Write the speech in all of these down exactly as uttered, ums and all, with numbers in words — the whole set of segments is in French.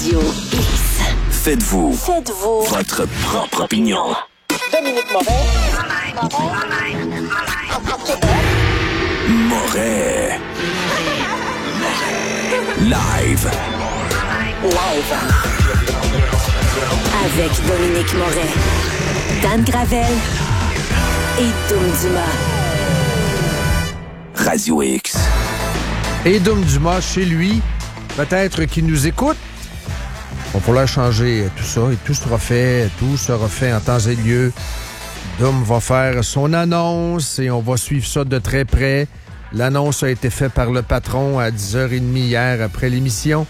Radio X. Faites-vous, Faites-vous votre propre opinion. Dominique Moret. Moret. Live. Live. Avec Dominique Moret, Dan Gravel et Doom Dumas. Radio X. Et Doom Dumas, chez lui, peut-être qu'il nous écoute. Il va falloir changer tout ça et tout sera fait, tout sera fait en temps et lieu. Doom va faire son annonce et on va suivre ça de très près. L'annonce a été faite par le patron à dix heures trente hier après l'émission.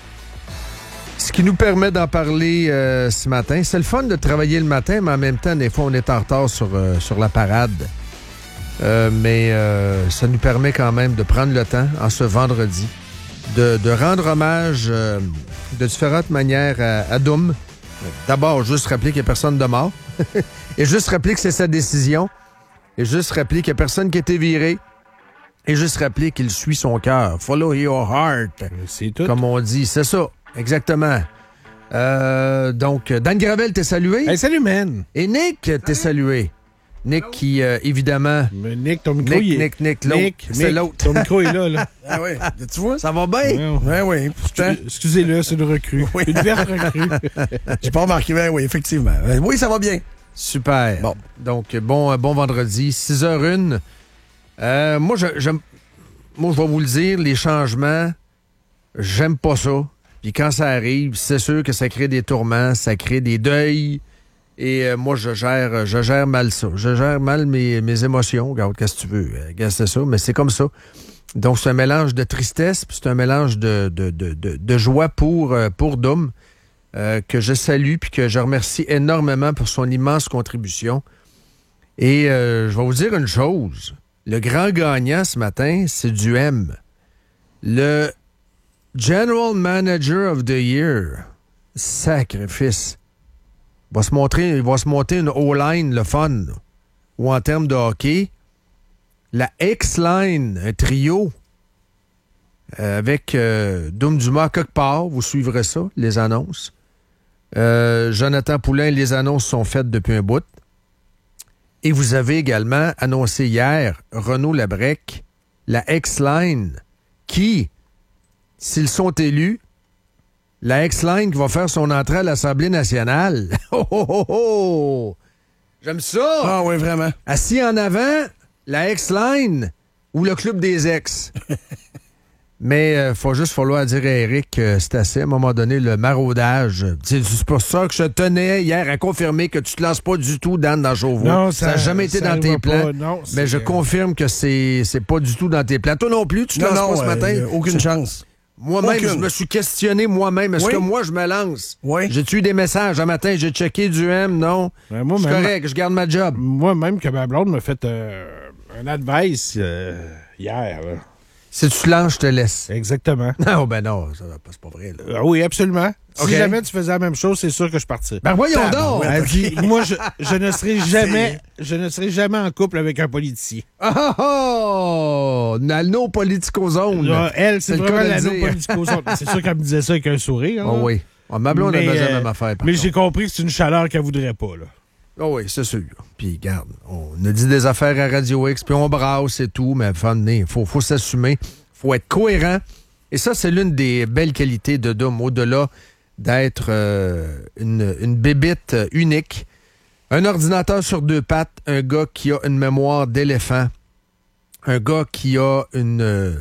Ce qui nous permet d'en parler euh, ce matin. C'est le fun de travailler le matin, mais en même temps, des fois, on est en retard sur, euh, sur la parade. Euh, mais euh, ça nous permet quand même de prendre le temps, en ce vendredi, de, de rendre hommage euh, de différentes manières à, à Doom. D'abord, juste rappeler qu'il n'y a personne de mort. Et juste rappeler que c'est sa décision. Et juste rappeler qu'il n'y a personne qui a été viré. Et juste rappeler qu'il suit son cœur. Follow your heart. C'est tout. Comme on dit. C'est ça. Exactement. Euh, donc, Dan Gravel t'es salué. Hey, salut, man. Et Nick t'es salué. Nick qui, euh, évidemment... Mais Nick, ton micro, Nick, il est... Nick, Nick, l'autre. Nick, C'est Nick, l'autre. Ton micro est là, là. Ah oui, tu vois? Ça va bien? Ouais, Oui, oui, pourtant. Excusez-le, c'est une recrue. Oui. Une verte recrue. J'ai pas remarqué, ben oui, effectivement. Oui, ça va bien. Super. Bon. Donc, bon, bon vendredi, six heures une. Euh, moi, je, j'aime, moi, je vais vous le dire, les changements, j'aime pas ça. Puis quand ça arrive, c'est sûr que ça crée des tourments, ça crée des deuils. Et euh, moi, je gère je gère mal ça. Je gère mal mes, mes émotions. Regarde, qu'est-ce que tu veux? Regarde, c'est ça, mais c'est comme ça. Donc, c'est un mélange de tristesse, puis c'est un mélange de, de, de, de, de joie pour, pour Doom, euh, que je salue, puis que je remercie énormément pour son immense contribution. Et euh, je vais vous dire une chose. Le grand gagnant ce matin, c'est du M. Le General Manager of the Year. Sacrifice. Il va se montrer, il va se monter une O-line, le fun. Là. Ou en termes de hockey, la X-line, un trio, euh, avec euh, Doom Dumas quelque part. Vous suivrez ça, les annonces. Euh, Jonathan Poulain, les annonces sont faites depuis un bout. Et vous avez également annoncé hier Renaud Labrec, la X-line, qui, s'ils sont élus, la X-line qui va faire son entrée à l'Assemblée nationale. Oh, oh, oh, oh! J'aime ça! Ah oui, vraiment. Assis en avant, la X-line ou le Club des Ex. Mais il euh, faut juste falloir dire à Eric que euh, c'est assez, à un moment donné, le maraudage. C'est, c'est pour ça que je tenais hier à confirmer que tu te lances pas du tout, Dan, dans Chauveau. Non, ça ça n'a jamais été ça dans tes va plans. pas, non, mais je c'est... confirme que c'est, c'est pas du tout dans tes plans. Toi non plus, tu te Non, lances non, pas ce euh, matin? y a aucune Tu... chance. Moi-même, Aucune. je me suis questionné moi-même. Est-ce Oui. que moi, je me lance? Oui. J'ai-tu eu des messages un matin? J'ai checké du M? Non. Ben, moi, Je suis même- correct, je garde ma job. Moi-même, que ma blonde m'a fait euh, un advice euh, hier. Là. Si tu te lances, je te laisse. Exactement. Non, ben non, ça, c'est pas vrai. Là. Ah oui, absolument. Si OK. jamais tu faisais la même chose, c'est sûr que je partirais. Ben voyons Ah, donc! ben ouais. Elle dit, moi, je, je ne serai jamais, je ne serai jamais en couple avec un politicien. Ah ah ah! Nano politico-zone. Là, elle, c'est, C'est le vraiment cas de la le no dire. politico. C'est sûr qu'elle me disait ça avec un sourire. Oh hein. oui. Ah, ma blonde, elle Mais, faisait la euh, même affaire. par Mais contre. j'ai compris que c'est une chaleur qu'elle voudrait pas, là. Oh oui, c'est sûr. Puis, garde, on a dit des affaires à Radio X, puis on brasse et tout, mais il faut, faut s'assumer. Faut être cohérent. Et ça, c'est l'une des belles qualités de Doom, au-delà d'être euh, une, une bébite unique. Un ordinateur sur deux pattes, un gars qui a une mémoire d'éléphant, un gars qui a une euh,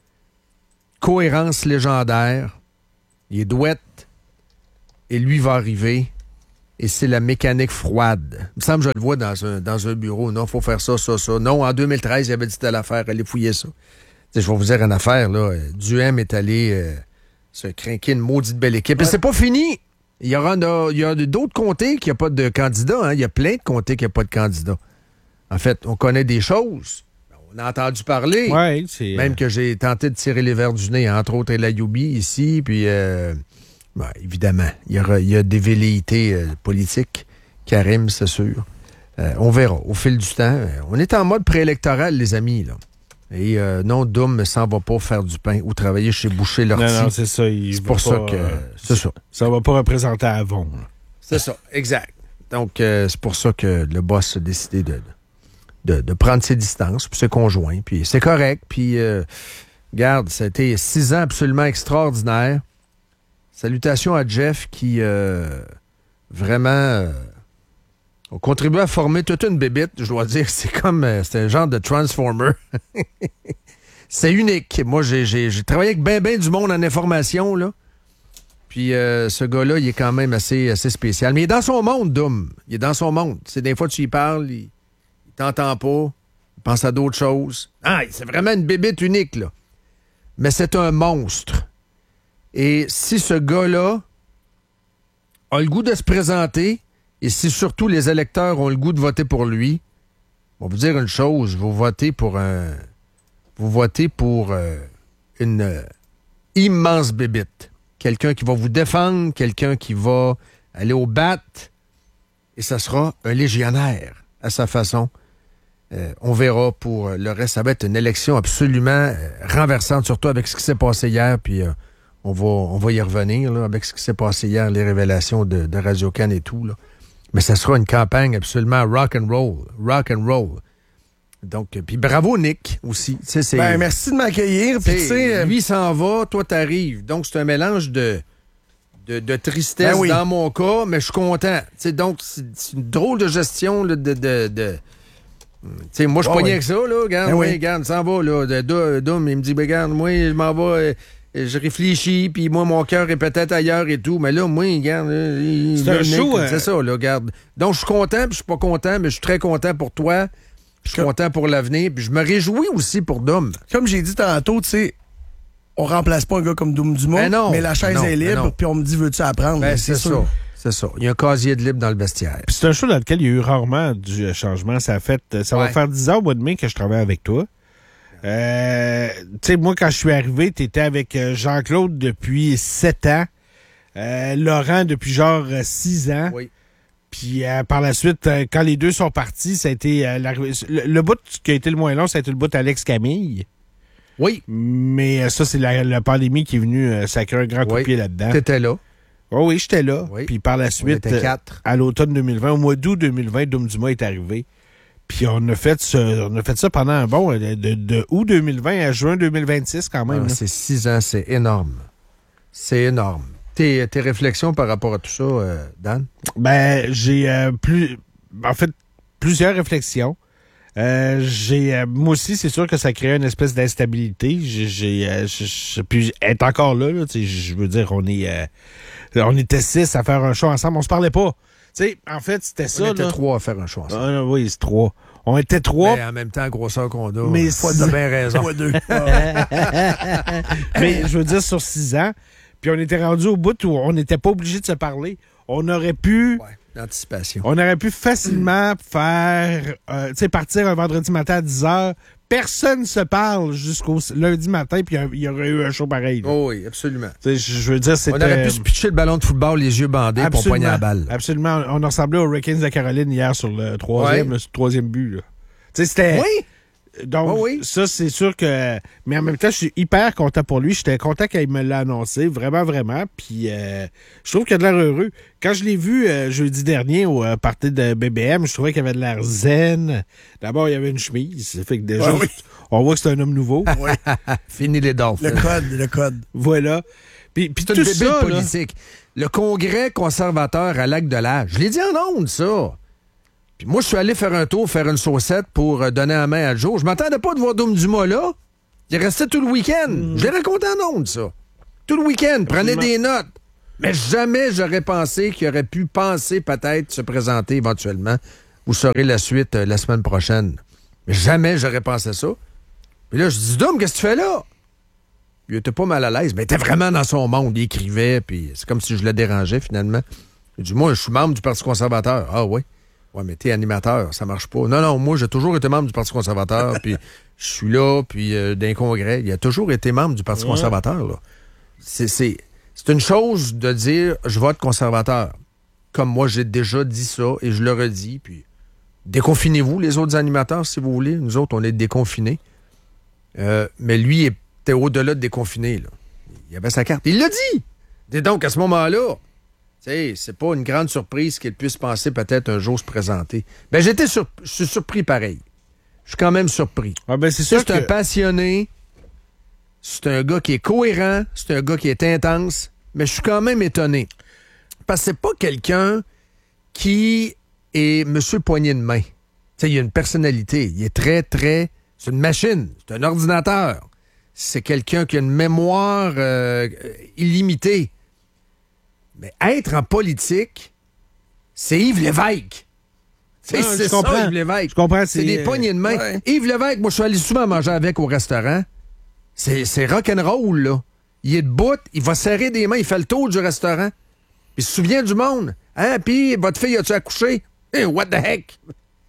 cohérence légendaire. Il est douette, et lui va arriver, et c'est la mécanique froide. Il me semble que je le vois dans un, dans un bureau. Non, il faut faire ça, ça, ça. Non, en deux mille treize, il avait dit telle affaire, allez fouiller ça. T'sais, je vais vous dire une affaire, là. Duhem est allé euh, se crinquer une maudite belle équipe. Et c'est pas fini. Il y aura il y a d'autres comtés qui n'ont pas de candidats. Hein. Il y a plein de comtés qui n'ont pas de candidats. En fait, on connaît des choses. On a entendu parler. Ouais, c'est... Même que j'ai tenté de tirer les verres du nez, entre autres El Ayoubi ici. Puis, euh, ben, évidemment, il y, aura, il y a des velléités euh, politiques. Karim, c'est sûr. Euh, on verra au fil du temps. On est en mode préélectoral, les amis, là. Et euh, non, Doom ne s'en va pas faire du pain ou travailler chez Boucher Lortie. Non, non, c'est ça. C'est pour ça que... Euh, c'est ça. Ça va pas représenter Avon. Là. C'est ça, exact. Donc, euh, c'est pour ça que le boss a décidé de, de, de prendre ses distances, puis ses conjoints, puis c'est correct. Puis, euh, regarde, ça a été six ans absolument extraordinaires. Salutations à Jeff qui, euh, vraiment, euh, a contribué à former toute une bébite, je dois dire. C'est comme, euh, c'est un genre de Transformer. C'est unique. Moi, j'ai, j'ai, j'ai travaillé avec ben, ben du monde en information, là. Puis euh, ce gars-là, il est quand même assez, assez spécial. Mais il est dans son monde, Doom. Il est dans son monde. C'est des fois, tu y parles, il, il t'entend pas, il pense à d'autres choses. Ah, c'est vraiment une bébite unique, là. Mais c'est un monstre. Et si ce gars-là a le goût de se présenter, et si surtout les électeurs ont le goût de voter pour lui, on va vous dire une chose, vous votez pour un... Vous votez pour euh, une euh, immense bébite. Quelqu'un qui va vous défendre, quelqu'un qui va aller au bat, et ça sera un légionnaire à sa façon. Euh, on verra pour le reste. Ça va être une élection absolument euh, renversante, surtout avec ce qui s'est passé hier, puis euh, on, va, on va y revenir, là, avec ce qui s'est passé hier, les révélations de, de Radio-Can et tout. Là. Mais ça sera une campagne absolument rock and roll. Rock and roll. Donc, puis bravo Nick aussi. C'est, ben, merci de m'accueillir. Puis, euh... lui s'en va, toi t'arrives. Donc, c'est un mélange de, de, de tristesse ben oui. dans mon cas, mais je suis content. T'sais, donc, c'est, c'est une drôle de gestion là, de... de, de... T'sais, moi, je oh, pognais oui. avec ça, là. Regarde, ben oui. regarde, s'en va, là. Dom, il me dit, ben, regarde, moi, je m'en vais, euh, je réfléchis, puis moi, mon cœur est peut-être ailleurs et tout. Mais là, moi, regarde, euh, c'est un Nick, show. C'est euh... ça, là, regarde. Donc, je suis content, puis je suis pas content, mais je suis très content pour toi. Je suis content pour l'avenir, puis je me réjouis aussi pour Doom. Comme j'ai dit tantôt, tu sais, on remplace pas un gars comme Doom Dumas, ben non, mais la chaise ben non, est libre, puis on me dit, veux-tu apprendre? Ben, c'est, c'est ça. C'est ça. Il y a un casier de libre dans le vestiaire. Puis c'est un show dans lequel il y a eu rarement du changement. Ça a fait, ça ouais. va faire dix ans au mois de mai que je travaille avec toi. Euh, tu sais, moi, quand je suis arrivé, t'étais avec Jean-Claude depuis sept ans. Euh, Laurent depuis genre six ans. Oui. Puis euh, par la suite, euh, quand les deux sont partis, ça a été euh, le, le bout qui a été le moins long, ça a été le bout Alex Camille. Oui. Mais euh, ça, c'est la, la pandémie qui est venue euh, sacrer un grand coup de oui. pied là-dedans. T'étais là. Oh oui, j'étais là. Oui. Puis par la suite, euh, à l'automne deux mille vingt, au mois d'août deux mille vingt, Doom Dumas est arrivé. Puis on a fait ce, on a fait ça pendant un bon de, de, de août deux mille vingt à juin deux mille vingt-six quand même. Ah, c'est six ans, c'est énorme. C'est énorme. Tes, tes réflexions par rapport à tout ça, euh, Dan? Ben, j'ai euh, plus, en fait, plusieurs réflexions. Euh, j'ai, euh, moi aussi, c'est sûr que ça crée une espèce d'instabilité. J'ai, j'ai, euh, j'ai puis être encore là, là je veux dire, on est, euh, on était six à faire un show ensemble, on se parlait pas. Tu sais, en fait, c'était ça. On était là. trois à faire un show ensemble. Ah, oui, c'est trois. On était trois. Mais en même temps, grosseur qu'on a. Mais fois de bien raison. Fois deux. Mais je veux dire, sur six ans. Puis on était rendu au bout où on n'était pas obligé de se parler. On aurait pu... Ouais, l'anticipation. On aurait pu facilement faire... Euh, tu sais, partir un vendredi matin à dix heures. Personne ne se parle jusqu'au lundi matin, puis il y aurait eu un show pareil. Là. Oh oui, absolument. Tu sais, je veux dire, c'était... On aurait pu se pitcher le ballon de football, les yeux bandés, pour poigner la balle. Absolument. On a ressemblé aux Hurricanes de Caroline hier sur le troisième, ouais. le troisième but. Là. Tu sais, c'était... Oui! Donc, oh oui. ça, c'est sûr que... Mais en même temps, je suis hyper content pour lui. J'étais content qu'il me l'ait annoncé. Vraiment, vraiment. Puis, euh, je trouve qu'il a de l'air heureux. Quand je l'ai vu euh, jeudi dernier au euh, party de B B M, je trouvais qu'il avait de l'air zen. D'abord, il y avait une chemise. Ça fait que déjà, ouais, oui. on voit que c'est un homme nouveau. Oui. Fini les Dolphins. Le code, le code. Voilà. Puis, puis c'est tout une ça, politique. Là, le congrès conservateur à Lac-de-L'Âge. Je l'ai dit en ondes, ça. Puis moi, je suis allé faire un tour, faire une saucette pour donner la main à Joe. Je m'attendais pas de voir Doom Dumas là. Il restait tout le week-end. Mm. Je l'ai raconté en ondes, ça. Tout le week-end. Prenez des notes. Mais jamais j'aurais pensé qu'il aurait pu penser peut-être se présenter éventuellement. Vous saurez la suite euh, la semaine prochaine. Mais jamais j'aurais pensé ça. Puis là, je dis, Doom, qu'est-ce que tu fais là? Il était pas mal à l'aise. Mais il était vraiment dans son monde. Il écrivait, puis c'est comme si je le dérangeais finalement. Il dit, moi, je suis membre du Parti conservateur. Ah oui? Ouais, mais t'es animateur, ça marche pas. Non, non, moi, j'ai toujours été membre du Parti conservateur, puis je suis là, puis euh, d'un congrès. Il a toujours été membre du Parti ouais. conservateur, là. C'est, c'est, c'est une chose de dire, je vote conservateur. Comme moi, j'ai déjà dit ça, et je le redis, puis déconfinez-vous, les autres animateurs, si vous voulez. Nous autres, on est déconfinés. Euh, mais lui, il était au-delà de déconfiné. Là. Il avait sa carte. Il l'a dit! Et donc, à ce moment-là, c'est pas une grande surprise qu'il puisse penser peut-être un jour se présenter. Ben, j'étais sur... je suis surpris pareil. Je suis quand même surpris. Ah ben c'est sûr c'est que... un passionné, c'est un gars qui est cohérent, c'est un gars qui est intense, mais je suis quand même étonné. Parce que c'est pas quelqu'un qui est monsieur poignée de main. Tu sais, il a une personnalité. Il est très, très... C'est une machine. C'est un ordinateur. C'est quelqu'un qui a une mémoire euh, illimitée. Mais être en politique, c'est Yves Lévesque. C'est, Non, c'est je ça, comprends. Yves Lévesque. Je comprends. C'est des poignées de main. Ouais. Yves Lévesque, moi, je suis allé souvent manger avec au restaurant. C'est, c'est rock'n'roll, là. Il est debout, il va serrer des mains, il fait le tour du restaurant. Il se souvient du monde. Hein, puis votre fille, a-tu accouché? Hey, what the heck?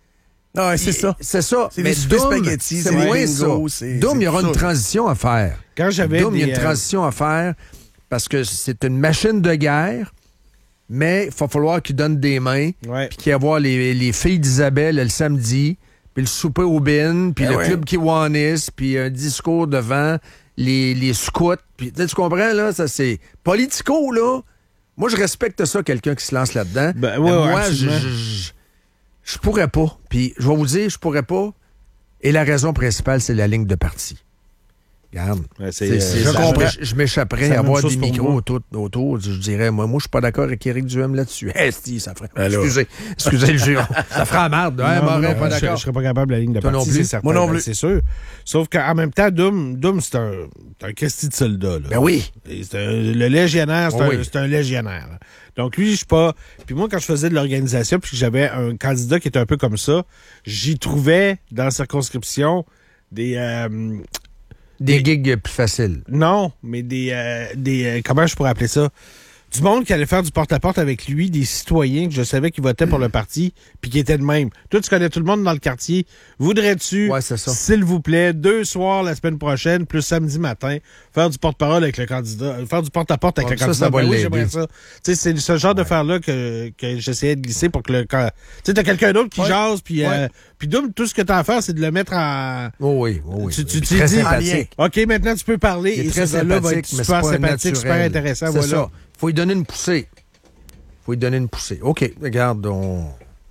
Non, c'est Il- ça. C'est ça. C'est Mais des soupers Doom, spaghettis, c'est c'est des moins bingos, ça. c'est- Doom, c'est il y aura ça. une transition à faire. Quand j'avais Doom, il y a des, une euh, transition à faire parce que c'est une machine de guerre, mais il va falloir qu'il donne des mains, Ouais. puis qu'il y avoir les, les filles d'Isabelle le samedi, puis le souper au bin, puis Ben le ouais. club Kiwanis, puis un discours devant les, les scouts. Puis, tu sais, tu comprends, là? Ça, c'est politico, là. Moi, je respecte ça, quelqu'un qui se lance là-dedans. Ben, Mais ouais, ouais, moi, je, absolument. je, je- je pourrais pas. Puis, je vais vous dire, je pourrais pas. Et la raison principale, c'est la ligne de parti. Regarde. Ouais, c'est, C'est- euh, c'est- je je, comprends. je- je m'échapperais C'est la à avoir même chose des pour micros moi. autour, autour. Je dirais, moi, moi, je suis pas d'accord avec Éric Duhem là-dessus. Esti, ça ferait. Alors. Excusez, excusez le jure. Ça ferait la merde. Hein, Non, Morin, non, pas je, d'accord. je serais pas capable de la ligne de Toi parti, non plus? c'est certain. Moi non ben, plus. c'est sûr. Sauf qu'en même temps, Doom, Doom c'est un, c'est un Christy de soldat. Là. Ben oui. Et c'est un- le légionnaire, c'est, Oh un, oui. c'est un légionnaire. là. Donc lui, je suis pas... Puis moi, quand je faisais de l'organisation, puis que j'avais un candidat qui était un peu comme ça, j'y trouvais, dans la circonscription, des... euh, Des gigs plus faciles. non, mais des... euh, des euh, comment je pourrais appeler ça? Du monde qui allait faire du porte-à-porte avec lui, des citoyens que je savais qui votaient pour le parti, puis qui étaient de même. Toi, tu connais tout le monde dans le quartier. Voudrais-tu, Ouais, c'est ça. s'il vous plaît, deux soirs la semaine prochaine, plus samedi matin, faire du porte-parole avec le candidat, euh, faire du porte-à-porte avec Ouais, le ça, candidat? ça va Ben oui, l'aider. j'aimerais ça. Tu sais, c'est ce genre de faire-là que, que j'essayais de glisser pour que le... quand- Tu sais, t'as quelqu'un d'autre qui Ouais. jase, puis... euh, Ouais. puis Doom, tout ce que t'as à faire, c'est de le mettre en... Oh oui, oh oui. Tu- tu- Puis tu très dis- sympathique. OK, maintenant, tu peux parler. Il est et très ce gars-là va sympathique, être mais super c'est pas sympathique, super naturel. intéressant. C'est Voilà. ça. Faut lui donner une poussée. Faut lui donner une poussée. OK, regarde, on,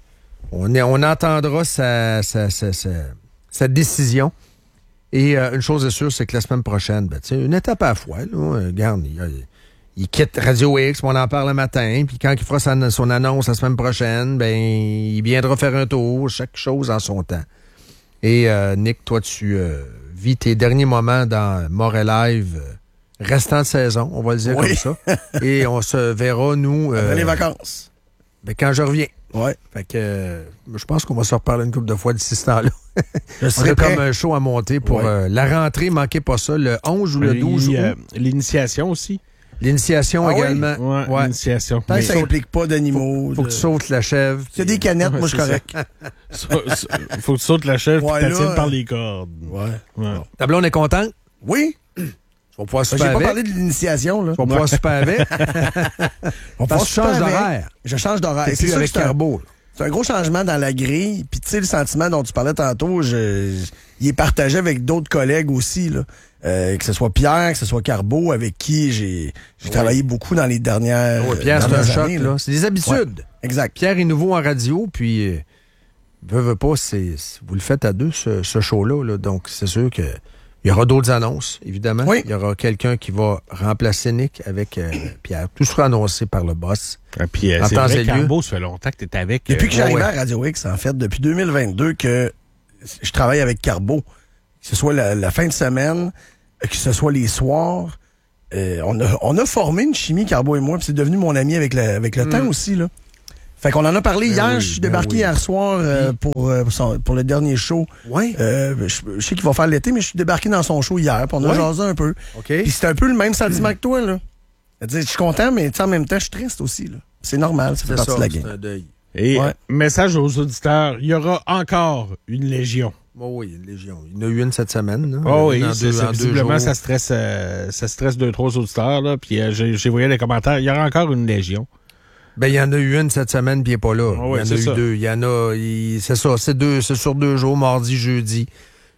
on, est- on entendra sa, sa, sa, sa, sa décision. Et euh, une chose est sûre, c'est que la semaine prochaine, ben, tu sais, une étape à la fois, là, euh, regarde, il, il- il quitte Radio X, on en parle le matin, puis quand il fera son, son annonce la semaine prochaine, ben, il viendra faire un tour, chaque chose en son temps. Et euh, Nick, toi, tu euh, vis tes derniers moments dans Moray Live, euh, restant de saison, on va le dire Oui. comme ça. Et on se verra, nous, euh, Après les vacances. ben, quand je reviens. Ouais. Fait que euh, je pense qu'on va se reparler une couple de fois d'ici ce temps-là. Je On serai a prêt. comme un show à monter pour Ouais. euh, la rentrée, manquez pas ça, le onze ou le douze Puis, août. euh, l'initiation aussi. L'initiation Ah oui? également. Ouais, Ouais. l'initiation. Tant Mais que ça implique pas d'animaux. Faut de- que tu sautes la chèvre. S'il y a des canettes, moi, je suis c'est correct. ça- ça- faut que tu sautes la chèvre Ouais, et tu la là, tiennes par euh, les cordes. Ouais. Ouais. Ta blonde est contente? Oui. Tu vas pouvoir J'ai super pas avec. parlé de l'initiation, là. Tu vas pouvoir super avec. On Parce que tu changes super avec. d'horaire. Je change d'horaire. T'es C'est plus sûr avec que c'est un- Carbo. C'est un gros changement dans la grille. Puis, tu sais, le sentiment dont tu parlais tantôt, je, je- il est partagé avec d'autres collègues aussi, là. Euh, que ce soit Pierre, que ce soit Carbo, avec qui j'ai j'ai travaillé beaucoup dans les dernières, Ouais, Pierre, c'est un dernières choc, années, là. C'est des habitudes. Exact. Pierre est nouveau en radio, puis euh, veut, veut pas, c'est, c'est- vous le faites à deux, ce, ce show-là. Là. Donc, c'est sûr que il y aura d'autres annonces, évidemment. Oui. Il y aura quelqu'un qui va remplacer Nick avec euh, Pierre. Tout sera annoncé par le boss. Et puis, euh, En c'est temps vrai, et lieu. Carbo, ça fait longtemps que tu es avec. Depuis euh, que j'arrive ouais. à Radio X, en fait, depuis deux mille vingt-deux, que je travaille avec Carbo, que ce soit la, la fin de semaine, que ce soit les soirs, euh, on, a, on a formé une chimie, Carbo et moi, puis c'est devenu mon ami avec, la, avec le temps aussi, là. Fait qu'on en a parlé Ben hier, oui, je suis ben débarqué oui. hier soir euh, pour, euh, pour, son- pour le dernier show. Oui. Euh, je, je sais qu'il va faire l'été, mais je suis débarqué dans son show hier, puis on a Ouais. jasé un peu. OK. Puis c'est un peu le même sentiment que toi, là. C'est-à-dire, je suis content, mais tu sais, en même temps, je suis triste aussi, là. C'est normal, ça fait C'est partie ça, de la c'est game. un deuil. Et Ouais. message aux auditeurs, il y aura encore une légion. Oh oui, une légion. Il y en a eu une cette semaine. Là. Oh oui, En c'est, deux- c'est- en deux visiblement, jours. ça stresse, euh, ça stresse deux, trois auditeurs, là. Puis euh, j'ai, j'ai voyé les commentaires, il y aura encore une légion. Ben, il y en a eu une cette semaine, puis il n'est pas là. Ah oui, il y en c'est a eu ça. deux. Il y en a. il- c'est ça, c'est deux, c'est sur deux jours, mardi, jeudi.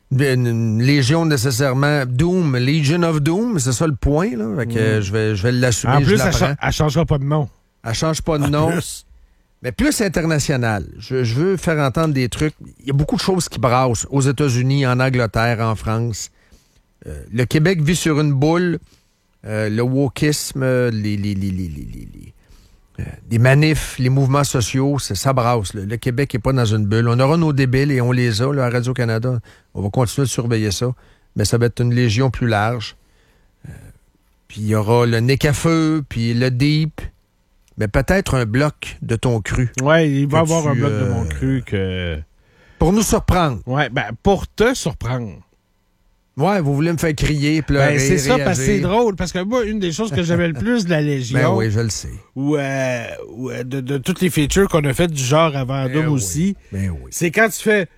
une, une légion nécessairement Doom, Legion of Doom, c'est ça le point, là. Fait que, euh, je vais, je vais l'assumer. En je plus, elle, l'apprends. cha- elle changera pas de nom. Elle change pas de nom. Plus. Mais plus international. Je, je veux faire entendre des trucs. Il y a beaucoup de choses qui brassent aux États-Unis, en Angleterre, en France. Euh, le Québec vit sur une boule. Euh, le wokisme, les, les, les, les, les, les, les, euh, les manifs, les mouvements sociaux, ça, ça brasse. Là. Le Québec n'est pas dans une bulle. On aura nos débiles et on les a là, à Radio-Canada. On va continuer de surveiller ça. Mais ça va être une légion plus large. Euh, puis il y aura le nez à feu, puis le deep. Mais peut-être un bloc de ton cru. Ouais, il va y Que avoir tu, un bloc euh, de mon cru que. Pour nous surprendre. Ouais, ben, pour te surprendre. Ouais, vous voulez me faire crier, pleurer, Ben, c'est ça, réagir. parce que c'est drôle. Parce que moi, une des choses que j'aimais le plus de la Légion, Ben oui, je le sais. ou, euh, ou, euh, de, de toutes les features qu'on a faites du genre avant Ben Doom oui. aussi, Ben oui. c'est quand tu fais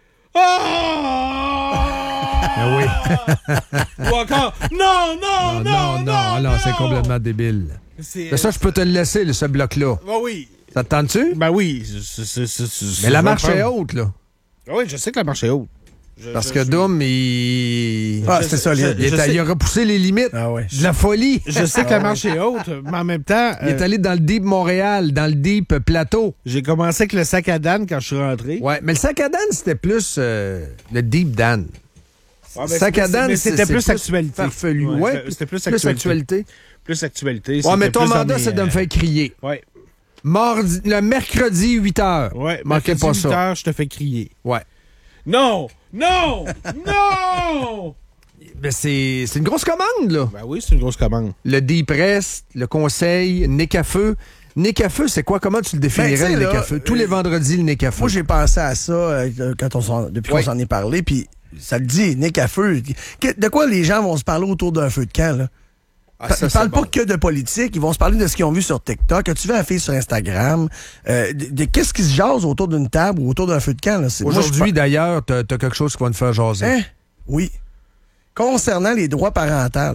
Ah! Ben oui. Ou encore Non, non, Non, non, non, non, non, c'est complètement débile. C'est, Mais ça, je peux te le laisser, là, ce bloc-là. Ben oui. Ça te tente-tu? Ben oui. c'est- c'est- c'est- c'est- Mais la je vais marche le est prendre. haute, là. Ah oui, je sais que la marche est haute. Je- Parce je que suis- Doom, il... Ah, Je- c'est solide. il, est je à- sais- il a repoussé les limites Ah ouais. de la folie. Je sais que la marche est haute, mais en même temps, Il est euh, allé dans le Deep Montréal, dans le Deep Plateau. j'ai commencé avec le sac à Dan quand je suis rentré. Ouais, mais le sac à Dan, c'était plus euh, le Deep Dan. Ah, ben, sac à c'était- Dan, mais c'est- c'était c'est plus actualité. farfelu. Ouais, Ouais, c'était- c'était plus plus actualité. actualité. Plus actualité. Ouais, c'était mais ton plus dans mandat, mes, c'est de me euh, faire crier. Ouais. Mardi, le mercredi, huit heures. Ouais. Manquez pas ça. huit heures, je te fais crier. Ouais. Non! Non! Non! Ben, c'est c'est une grosse commande, là. Ben oui, c'est une grosse commande. Le Deep Rest, le conseil, Nick à feu. Nick à feu, c'est quoi? Comment tu le définirais, Ben, tu sais, le Nick là, à feu? Tous les vendredis, le Nick à feu. Moi, j'ai pensé à ça euh, quand on s'en- depuis Oui. qu'on s'en est parlé, puis ça le dit, Nick à feu. Que- De quoi les gens vont se parler autour d'un feu de camp, là? Ah, Pa- ça, ils c'est parlent bon. pas que de politique, ils vont se parler de ce qu'ils ont vu sur TikTok. As-tu vu la fille sur Instagram? Euh, de, de qu'est-ce qui se jase autour d'une table ou autour d'un feu de camp? Là? C'est- moi, je Aujourd'hui, d'ailleurs, t'as t'as quelque chose qui va te faire jaser. Hein? Oui. Concernant les droits parentaux.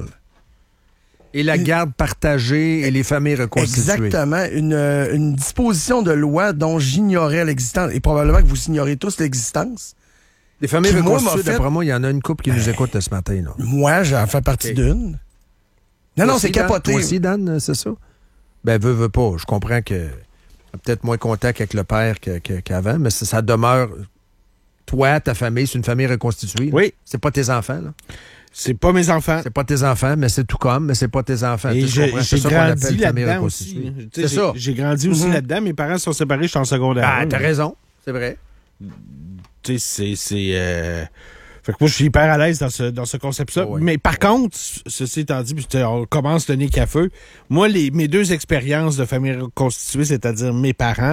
Et la garde partagée et les familles reconstituées. Exactement. Une, euh, une disposition de loi dont j'ignorais l'existence. Et probablement que vous ignorez tous l'existence. Les familles Qui, moi, reconstituées, m'a fait- d'après moi, il y en a une couple qui nous écoute ce matin. Là. Moi, j'en fais partie Ok. d'une. Non, Toi non, aussi, c'est Dan? capoté. Toi aussi, Dan, c'est ça? Ben, veux, veux pas. Je comprends que t'as peut-être moins contact avec le père que- que- qu'avant, mais ça, ça demeure... Toi, ta famille, c'est une famille reconstituée. là. Oui. C'est pas tes enfants, là. C'est pas mes enfants. C'est pas tes enfants, mais c'est tout comme, mais c'est pas tes enfants. Et Tu j'ai comprends? j'ai C'est ça qu'on grandi appelle famille là-dedans reconstituée. aussi. Tu sais, C'est j'ai- ça. J'ai grandi aussi Mhm. là-dedans. Mes parents se sont séparés, je suis en secondaire. Ah, un. t'as raison. C'est vrai. Tu sais, c'est... c'est, euh, Fait que moi, je suis hyper à l'aise dans ce, dans ce concept-là. Oh, oui. Mais par contre, ceci étant dit, puis tu sais, on commence le nez à feu. Moi, les, mes deux expériences de famille reconstituée, c'est-à-dire mes parents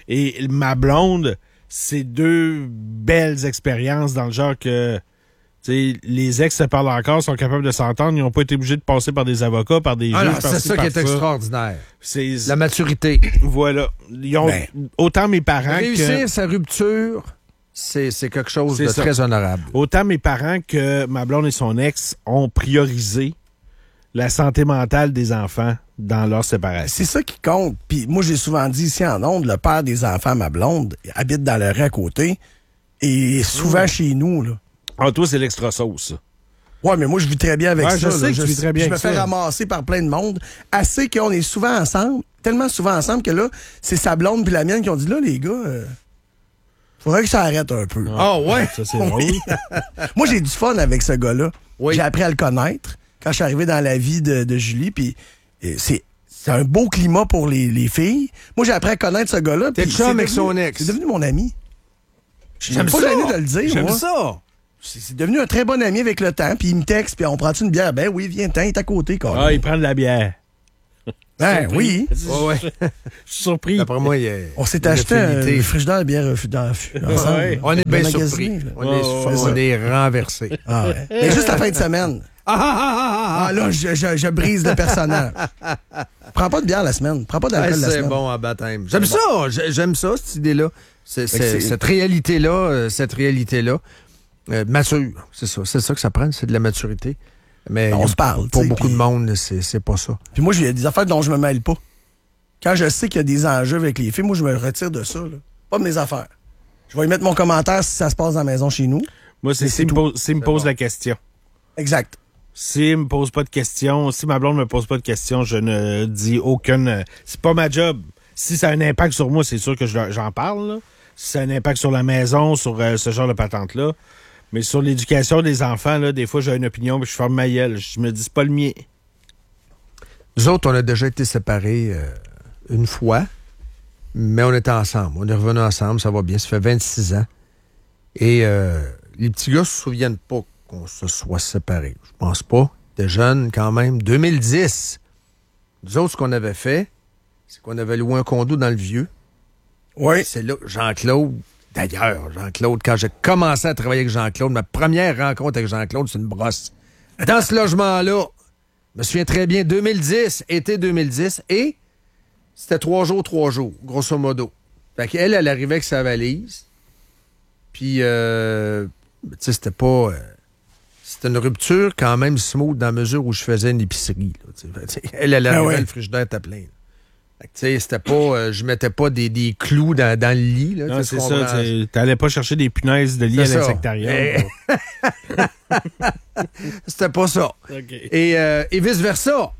et ma blonde, c'est deux belles expériences dans le genre que tu sais, les ex se parlent encore, sont capables de s'entendre, ils n'ont pas été obligés de passer par des avocats, par des Ah juges. non, par c'est ci, ça qui par est extraordinaire. C'est La maturité. voilà. Ils ont Ben. autant mes parents Réussir que sa rupture, c'est c'est quelque chose C'est de ça. très honorable. autant mes parents que ma blonde et son ex ont priorisé la santé mentale des enfants dans leur séparation. C'est ça qui compte. Puis moi, j'ai souvent dit ici en ondes, le père des enfants, ma blonde, habite dans le rue à côté et souvent chez nous, là. Ah, toi, c'est l'extra sauce. Ouais, mais moi, je vis très bien avec Ouais, ça. je sais là. que tu vis très bien Je me avec fais ça. ramasser par plein de monde. Assez qu'on est souvent ensemble, tellement souvent ensemble que là, c'est sa blonde puis la mienne qui ont dit, là, les gars, euh, faudrait que ça arrête un peu. Ah ouais? Ça, c'est drôle. Oui. Moi, j'ai du fun avec ce gars-là. Oui. J'ai appris à le connaître quand je suis arrivé dans la vie de, de Julie, puis euh, c'est... C'est un beau climat pour les, les filles. Moi, j'ai appris à connaître ce gars-là. T'es puis chum c'est avec devenu- son ex. C'est devenu mon ami. J'aime pas ça. gêné de le dire, J'aime moi. ça. C'est c'est devenu un très bon ami avec le temps, puis il me texte, puis on prend-tu une bière? Ben oui, viens, t'en, il est à côté, quoi. Ah, il prend de la bière. Ben oui. Ouais, ouais. Je suis surpris. D'après moi, il y a On s'est une acheté un affinité. frigidaire de bière euh, dans, ensemble. Ouais. On est On a bien magasiné, surpris. là. On, Ouais, est, ouais, on ouais. est renversé. Ah ouais. Mais juste la fin de semaine. Ah, ah, ah, ah, Ah là, je, je, je brise le personnage. Prends pas de bière la semaine. Prends pas ah. d'alcool la C'est semaine. bon à baptême. J'aime ça. J'ai- J'aime ça, cette idée-là. C'est- Fait que c'est- c'est- Cette réalité-là, euh, cette réalité-là, euh, mature. C'est ça. C'est ça que ça prend, c'est de la maturité. Mais On il y a- se parle, Pour tu sais, beaucoup puis- de monde, c'est c'est pas ça. Puis moi, il y a des affaires dont je me mêle pas. Quand je sais qu'il y a des enjeux avec les filles, moi, je me retire de ça. Là. Pas de mes affaires. Je vais y mettre mon commentaire si ça se passe dans la maison chez nous. Moi, c'est Mais s'il me, tout. pose, s'il me pose bon. la question. Exact. S'il me pose pas de questions, si ma blonde me pose pas de questions, je ne dis aucune... C'est pas ma job. Si ça a un impact sur moi, c'est sûr que je- j'en parle. Là. Si ça a un impact sur la maison, sur euh, ce genre de patente-là. Mais sur l'éducation des enfants, là, des fois, j'ai une opinion, puis je ferme ma gueule. Je me dis, c'est pas le mien. Nous autres, on a déjà été séparés euh, une fois, mais on était ensemble. On est revenus ensemble, ça va bien. Ça fait vingt-six ans. Et euh, les petits gars se souviennent pas qu'on se soit séparés. Je pense pas. Ils étaient jeunes quand même. deux mille dix, nous autres, ce qu'on avait fait, c'est qu'on avait loué un condo dans le Vieux. Oui. C'est là, Jean-Claude, d'ailleurs, Jean-Claude, quand j'ai commencé à travailler avec Jean-Claude, ma première rencontre avec Jean-Claude, c'est une brosse. Dans ce logement-là, je me souviens très bien, deux mille dix, été deux mille dix, et c'était trois jours, trois jours, grosso modo. Fait qu'elle, elle arrivait avec sa valise, puis, euh, tu sais, c'était pas... euh, c'était une rupture quand même smooth dans la mesure où je faisais une épicerie. Là, tu sais. Fait que, tu sais, elle, elle arrivait, Ah ouais. le frigidaire était plein. Là. Fait que, tu sais, c'était pas... euh, je mettais pas des, des clous dans, dans le lit. Là, Non, tu c'est comprends? ça. t'sais, T'allais pas chercher des punaises de lit C'est à ça. l'insectarium. C'était pas ça. OK. Et, euh, et vice-versa.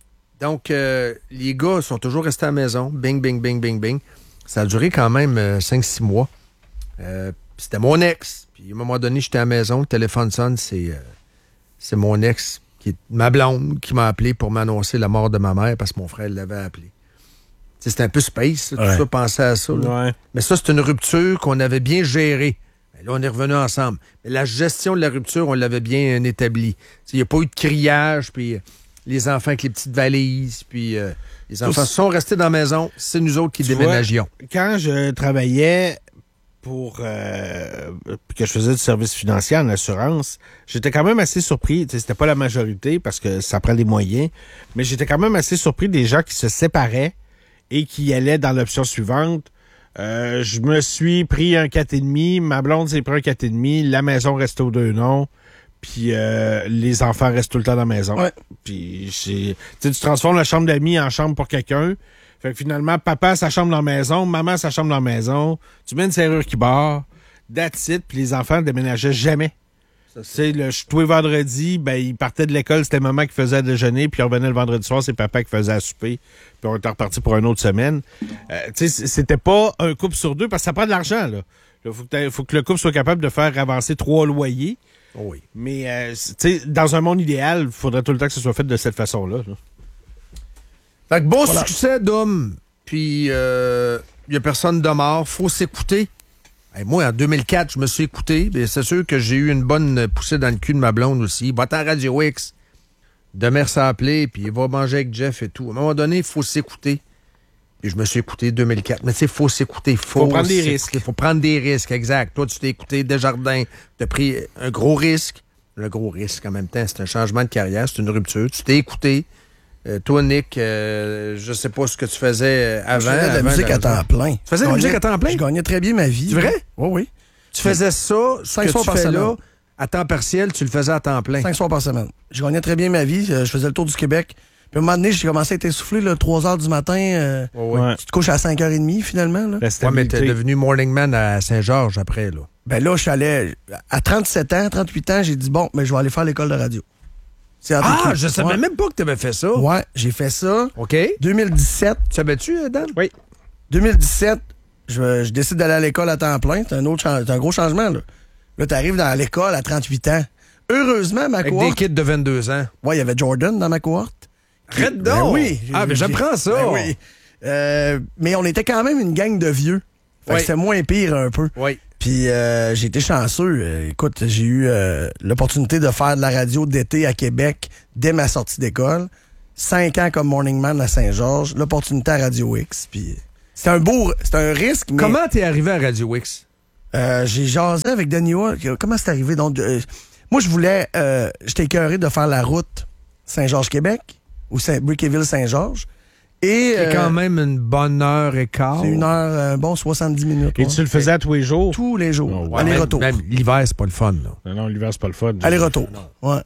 Donc, euh, les gars sont toujours restés à la maison. Bing, bing, bing, bing, bing. Ça a duré quand même euh, cinq six mois. Euh, puis c'était mon ex. Puis à un moment donné, j'étais à la maison. Le téléphone sonne. C'est, euh, c'est mon ex, qui est ma blonde, qui m'a appelé pour m'annoncer la mort de ma mère parce que mon frère l'avait appelé. T'sais, c'était un peu space, là, tout Ouais. ça, penser à ça. là. Ouais. Mais ça, c'est une rupture qu'on avait bien gérée. Ben là, on est revenus ensemble. Mais la gestion de la rupture, on l'avait bien euh, établie. Il n'y a pas eu de criage, puis euh, les enfants avec les petites valises, puis euh, les enfants Tous- sont restés dans la maison. C'est nous autres qui Tu vois, déménagions. Quand je travaillais pour euh, que je faisais du service financier en assurance, j'étais quand même assez surpris. T'sais, c'était pas la majorité parce que ça prend des moyens, mais j'étais quand même assez surpris des gens qui se séparaient et qui allaient dans l'option suivante. Euh, je me suis pris un quatre virgule cinq, ma blonde s'est pris un quatre virgule cinq, la maison reste aux deux noms, puis euh, les enfants restent tout le temps dans la maison. Ouais. Puis c'est- tu sais, tu transformes la chambre d'amis en chambre pour quelqu'un. Fait que finalement, papa, sa chambre dans la maison, maman, sa chambre dans la maison. Tu mets une serrure qui barre, that's it, puis les enfants ne déménageaient jamais. Tu sais, le tous les vendredis, ben, ils partaient de l'école, c'était maman qui faisait à déjeuner, puis ils revenaient le vendredi soir, c'est papa qui faisait à souper, puis on était reparti pour une autre semaine. Euh, tu sais, c'était pas un couple sur deux, parce que ça prend de l'argent, là. Il faut, que t'aies- faut que le couple soit capable de faire avancer trois loyers. Oh oui. Mais, euh, tu sais, dans un monde idéal, il faudrait tout le temps que ce soit fait de cette façon-là. là. Fait que beau Voilà. succès d'homme. Puis, il euh, n'y a personne de mort. Faut s'écouter. Hey, moi, en deux mille quatre, je me suis écouté. Bien, c'est sûr que j'ai eu une bonne poussée dans le cul de ma blonde aussi. Va-t'en à Radio X. Demers s'est appelé, puis il va manger avec Jeff et tout. À un moment donné, il faut s'écouter. Puis je me suis écouté deux mille quatre. Mais tu sais, il faut s'écouter. Il faut, Faut prendre des s'écouter. risques. Il faut prendre des risques, exact. Toi, tu t'es écouté Desjardins. Tu as pris un gros risque. Le gros risque, en même temps, c'est un changement de carrière, c'est une rupture. Tu t'es écouté. Euh, toi, Nick, euh, je sais pas ce que tu faisais avant. Je faisais de la avant musique à temps plein. Tu faisais de la musique à temps plein? Je gagnais très bien ma vie. C'est vrai? Oui, oui. Tu faisais ça, ce Cinq que soirs tu par fais là, semaine. à temps partiel, tu le faisais à temps plein. Cinq soirs par semaine. Je gagnais très bien ma vie. euh, Je faisais le tour du Québec. Puis à un moment donné, j'ai commencé à être essoufflé, là, trois heures du matin. euh, Ouais, ouais. Tu te couches à cinq heures trente, finalement. Là. La Ouais, mais stabilité. t'es devenu morning man à Saint-Georges après, là. Ben là, je suis allé... À trente-sept ans, trente-huit ans, j'ai dit, bon, mais je vais aller faire l'école de radio. C'est entre Ah, autres. je savais Ouais. même pas que t'avais fait ça. Ouais, j'ai fait ça. OK. deux mille dix-sept. Tu savais-tu, euh, Dan? Oui. deux mille dix-sept, je, je décide d'aller à l'école à temps plein. C'est un, autre chan- c'est un gros changement, là. Là, t'arrives dans l'école à trente-huit ans. Heureusement, ma Avec des cohorte... kids de vingt-deux ans. Ouais, il y avait Jordan dans ma cohorte. Arrête Ben donc! oui. Ah, mais J'ai- j'apprends ça! Ben oui. Euh, mais on était quand même une gang de vieux. Fait que Oui. c'était moins pire un peu. Oui. Puis euh, j'ai été chanceux. Euh, écoute, j'ai eu euh, l'opportunité de faire de la radio d'été à Québec dès ma sortie d'école. Cinq ans comme morning man à Saint-Georges. L'opportunité à Radio X. Puis c'est un beau... C'est un risque, mais... Comment t'es arrivé à Radio X? Euh, j'ai jasé avec Denis Hall. Comment c'est arrivé? Donc, euh, moi, je voulais... Euh, J'étais écœuré de faire la route Saint-Georges-Québec ou Saint Brickeville-Saint-Georges. Et C'est euh, quand même une bonne heure et quart. c'est une heure, un bon soixante-dix minutes. Et ouais. tu le faisais à tous les jours? Tous les jours. Oh, ouais. Aller-retour. Même, même l'hiver, c'est pas le fun, là. Non, non, l'hiver, c'est pas le fun. Aller-retour. Ouais.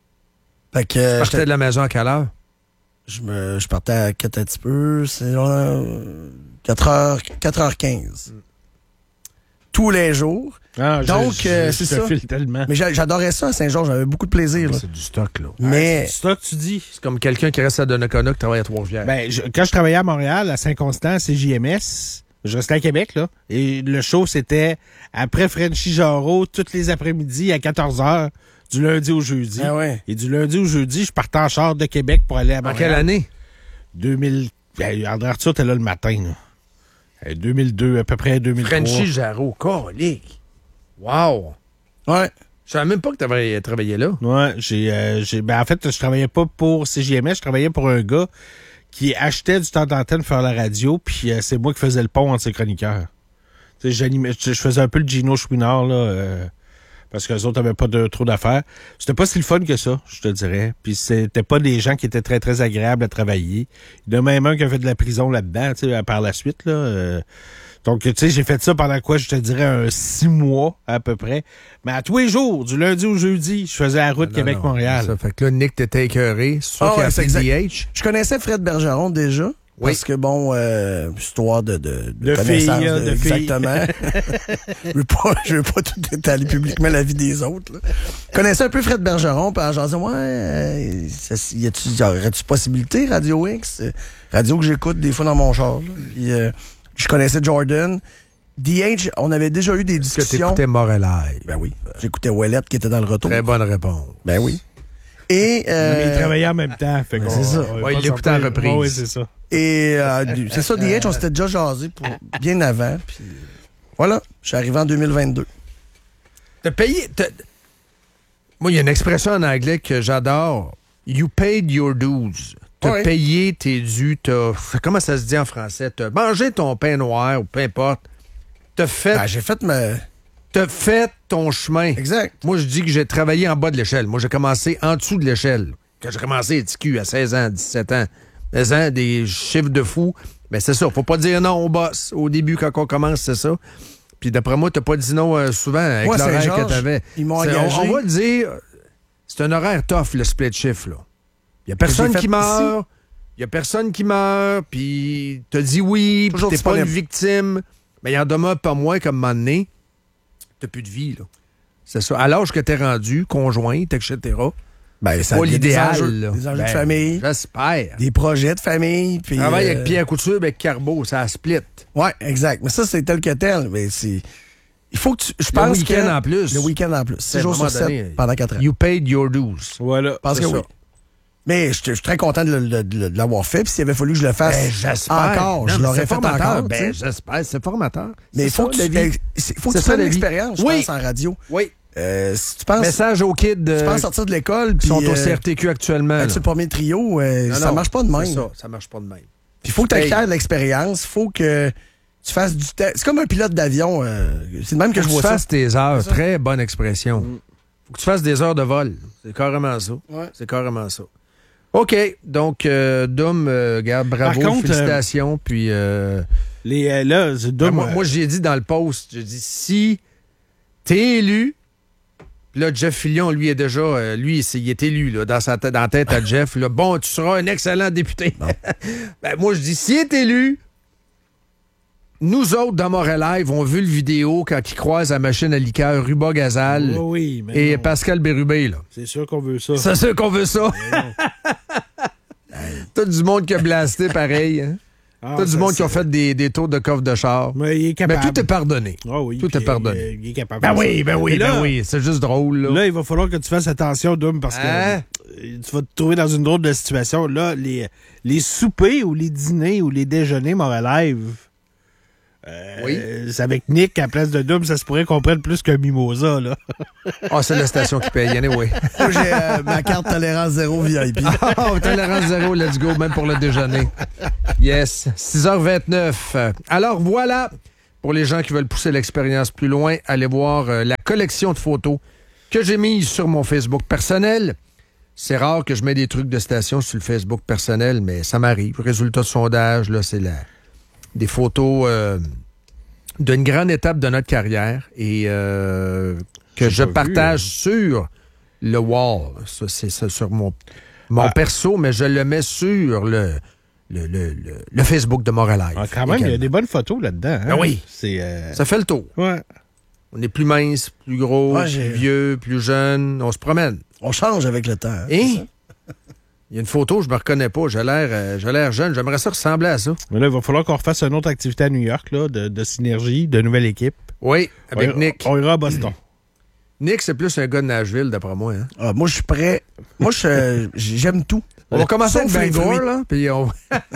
Fait que Tu euh, partais j'étais- de la maison à quelle heure? je, me, je partais à quatre un petit peu. C'est euh, quatre heures, quatre heures quinze. tous les jours. Ah, Donc, je, euh, je, c'est je te ça. file tellement. Mais j'a- j'adorais ça à Saint-Georges, j'avais beaucoup de plaisir. Là. C'est du stock, là. Mais C'est ça que tu dis? C'est comme quelqu'un qui reste à Donnacona qui travaille à Trois-Rivières. Ben, je- quand je travaillais à Montréal, à Saint-Constant, à C J M S, je restais à Québec, là. Et le show, c'était après Frenchy Jarreau, tous les après-midi à quatorze heures, du lundi au jeudi. Ah ouais. Et du lundi au jeudi, je partais en char de Québec pour aller à en Montréal. quelle année? deux mille. Ben, André Arthur était là le matin, là. Euh, deux mille deux, à peu près deux mille trois. Frenchy Jarreau, colique. Wow! ouais. Je savais même pas que tu avais travaillé là. Ouais, j'ai, euh, j'ai, ben en fait, je travaillais pas pour C J M S, je travaillais pour un gars qui achetait du temps d'antenne pour faire la radio, puis euh, c'est moi qui faisais le pont entre ses chroniqueurs. Tu sais, j'animais, je, je faisais un peu le Gino Chouinard, là, euh, parce que les autres avaient pas de, trop d'affaires. C'était pas si le fun que ça, je te dirais. Puis c'était pas des gens qui étaient très, très agréables à travailler. Il y en a même un qui a fait de la prison là-dedans, tu sais, par la suite, là. Euh, Donc, tu sais, j'ai fait ça pendant quoi, je te dirais, un six mois à peu près. Mais à tous les jours, du lundi au jeudi, je faisais la route Non, Québec-Montréal. non, ça fait que là, Nick, t'étais écœuré. C'est ça Ah qui a ouais, c'est fait exact. D H. Je connaissais Fred Bergeron déjà. Oui. Parce que, bon, euh, histoire de, de, De connaissance. filles, hein, de exactement. je veux pas, je veux pas tout étaler publiquement la vie des autres. Là. Je connaissais un peu Fred Bergeron, puis j'en disais, ouais, euh, ça, y a-tu, y aurait-tu possibilité, Radio X? Euh, Radio que j'écoute des fois dans mon char. Là. Puis, euh, je connaissais Jordan. D H, on avait déjà eu des Est-ce que discussions. t'écoutais Morelai? Ben oui. J'écoutais Ouellette qui était dans le retour. Très bonne réponse. Ben oui. Et, euh, Mais ils travaillaient en même temps. Fait qu'on- c'est ça. on va Ouais, pas il l'écoutait en sortir- reprise. Ouais, ouais, c'est ça. Et euh, du- c'est ça, D H, on s'était déjà jasé pour bien avant. Puis voilà, je suis arrivé en deux mille vingt-deux. T'as payé. t'as- Moi, il y a une expression en anglais que j'adore. You paid your dues. T'as Ouais. payé tes dus. T'as... Comment ça se dit en français? T'as mangé ton pain noir ou peu importe. T'as fait, Ben, j'ai fait ma. t'as fait ton chemin. Exact. Moi, je dis que j'ai travaillé en bas de l'échelle. Moi, j'ai commencé en dessous de l'échelle. Quand j'ai commencé à T Q à seize ans, dix-sept ans, seize ans, des chiffres de fou. Mais c'est ça. Faut pas dire non au boss. Au début, quand on commence, c'est ça. Puis d'après moi, t'as pas dit non euh, souvent avec Moi, l'horaire que Saint-Georges, t'avais. ils m'ont C'est- engagé. On, on va le dire, c'est un horaire tough, le split shift, là. Il y a personne j'ai fait qui meurt. Il y a personne qui meurt. Puis t'as dit oui. Puis Toujours t'es pas une disponible. victime. Mais il en demeure pas moins comme un moment donné. T'as plus de vie, là. C'est ça. À l'âge que t'es rendu, conjointe, et cetera. Ben, ça Pas il y a des l'idéal, enjeux, là. des enjeux Ben, de famille, J'espère. des projets de famille. Puis, Je travaille euh, avec Pierre Couture, avec Carbo, ça a split. Ouais, exact. Mais ça, c'est tel que tel. Mais c'est. Il faut que tu. Je Le pense week-end que- en plus. Le week-end en plus. À Six un jours moment sur donné, sept pendant quatre ans. You paid your dues. Voilà. Je pense c'est que ça. oui. Mais je je suis très content de, le- de- de- de l'avoir fait. Puis s'il avait fallu que je le fasse Ben, j'espère. encore, Non, je mais l'aurais c'est fait formateur. encore. tu Ben, sais. j'espère, c'est formateur. Mais il C'est faut ça, que la tu, vie. c'est- faut que C'est tu ça, prennes la vie. l'expérience, je Oui. pense, en radio. Oui. Euh, si tu penses, Message aux kids tu euh, penses sortir de l'école, qui puis sont au euh, C R T Q actuellement. être là. sur le premier trio, euh, Non, ça non, marche pas de même. C'est ça, ça marche pas de même. Puis il faut que tu Hey. acquières de l'expérience, faut que tu fasses du temps. C'est comme un pilote d'avion. euh, c'est de même que Faut je que vois tu ça. fasses tes heures. C'est ça. Très bonne expression. Faut que tu fasses des heures de vol. C'est carrément ça. Ouais. C'est carrément ça. OK. Donc, euh, Dom, euh, garde, bravo, Par contre, félicitations. Puis, euh, Les, euh, là, c'est ben, deux moi, moi j'ai dit dans le post, j'ai dit, si t'es élu, puis là, Jeff Fillion, lui, est déjà, euh, lui, c'est- il est élu, là, dans, sa tête, dans la tête à Jeff. Là, bon, tu seras un excellent député. ben, moi, je dis, s'il est élu, nous autres, dans Montréal Live, on vu le vidéo quand il croise la machine à liqueur Ruba Gazal Oui, oui, mais et non. Pascal Bérubé, là. C'est sûr qu'on veut ça. C'est sûr qu'on veut ça. T'as du monde qui a blasté pareil. Hein? Ah, T'as du ça, monde qui a c'est- fait des, des tours de coffre de char. Mais il est Mais capable. tout est pardonné. Ah oui, tout puis est pardonné. Il, il est capable. Ben de oui, ça. ben oui, Mais là, ben oui. C'est juste drôle, là. Là, il va falloir que tu fasses attention, Dom, parce que Hein? euh, tu vas te trouver dans une drôle de situation. Là, les, les soupers ou les dîners ou les déjeuners Montréal Live, euh, Oui. c'est avec Nick à place de Dom, ça se pourrait qu'on prenne plus qu'un mimosa, là. Ah, c'est la station qui paye, anyway. Moi, j'ai euh, ma carte tolérance zéro V I P. Oh, tolérance zéro, let's go, même pour le déjeuner. Yes, six heures vingt-neuf. Alors voilà, pour les gens qui veulent pousser l'expérience plus loin, allez voir euh, la collection de photos que j'ai mise sur mon Facebook personnel. C'est rare que je mets des trucs de station sur le Facebook personnel, mais ça m'arrive. Résultat de sondage, là, c'est la... des photos euh, d'une grande étape de notre carrière et euh, que J'ai je pas vu, partage sur le wall. Ça, c'est ça sur mon, mon Ah. perso, mais je le mets sur le, le, le, le, le Facebook de Montréal Live. Ah, quand même, il y a également. des bonnes photos là-dedans. Hein? Ben oui. C'est. euh, Ça fait le tour. Ouais. On est plus mince, plus gros, Ouais, plus j'ai- vieux, plus jeune. On se promène. On change avec le temps. hein, Et c'est ça? il y a une photo, je me reconnais pas. J'ai l'air, euh, j'ai l'air jeune. J'aimerais ça ressembler à ça. Mais là, il va falloir qu'on refasse une autre activité à New York, là, de, de synergie, de nouvelle équipe. Oui, avec on, Nick. On ira à Boston. Nick, c'est plus un gars de Nashville, d'après moi. Hein? Ah, moi, je suis prêt. Moi, je, euh, j'aime tout. On va commencer Sauf avec les Bangor, fruits. là, puis on...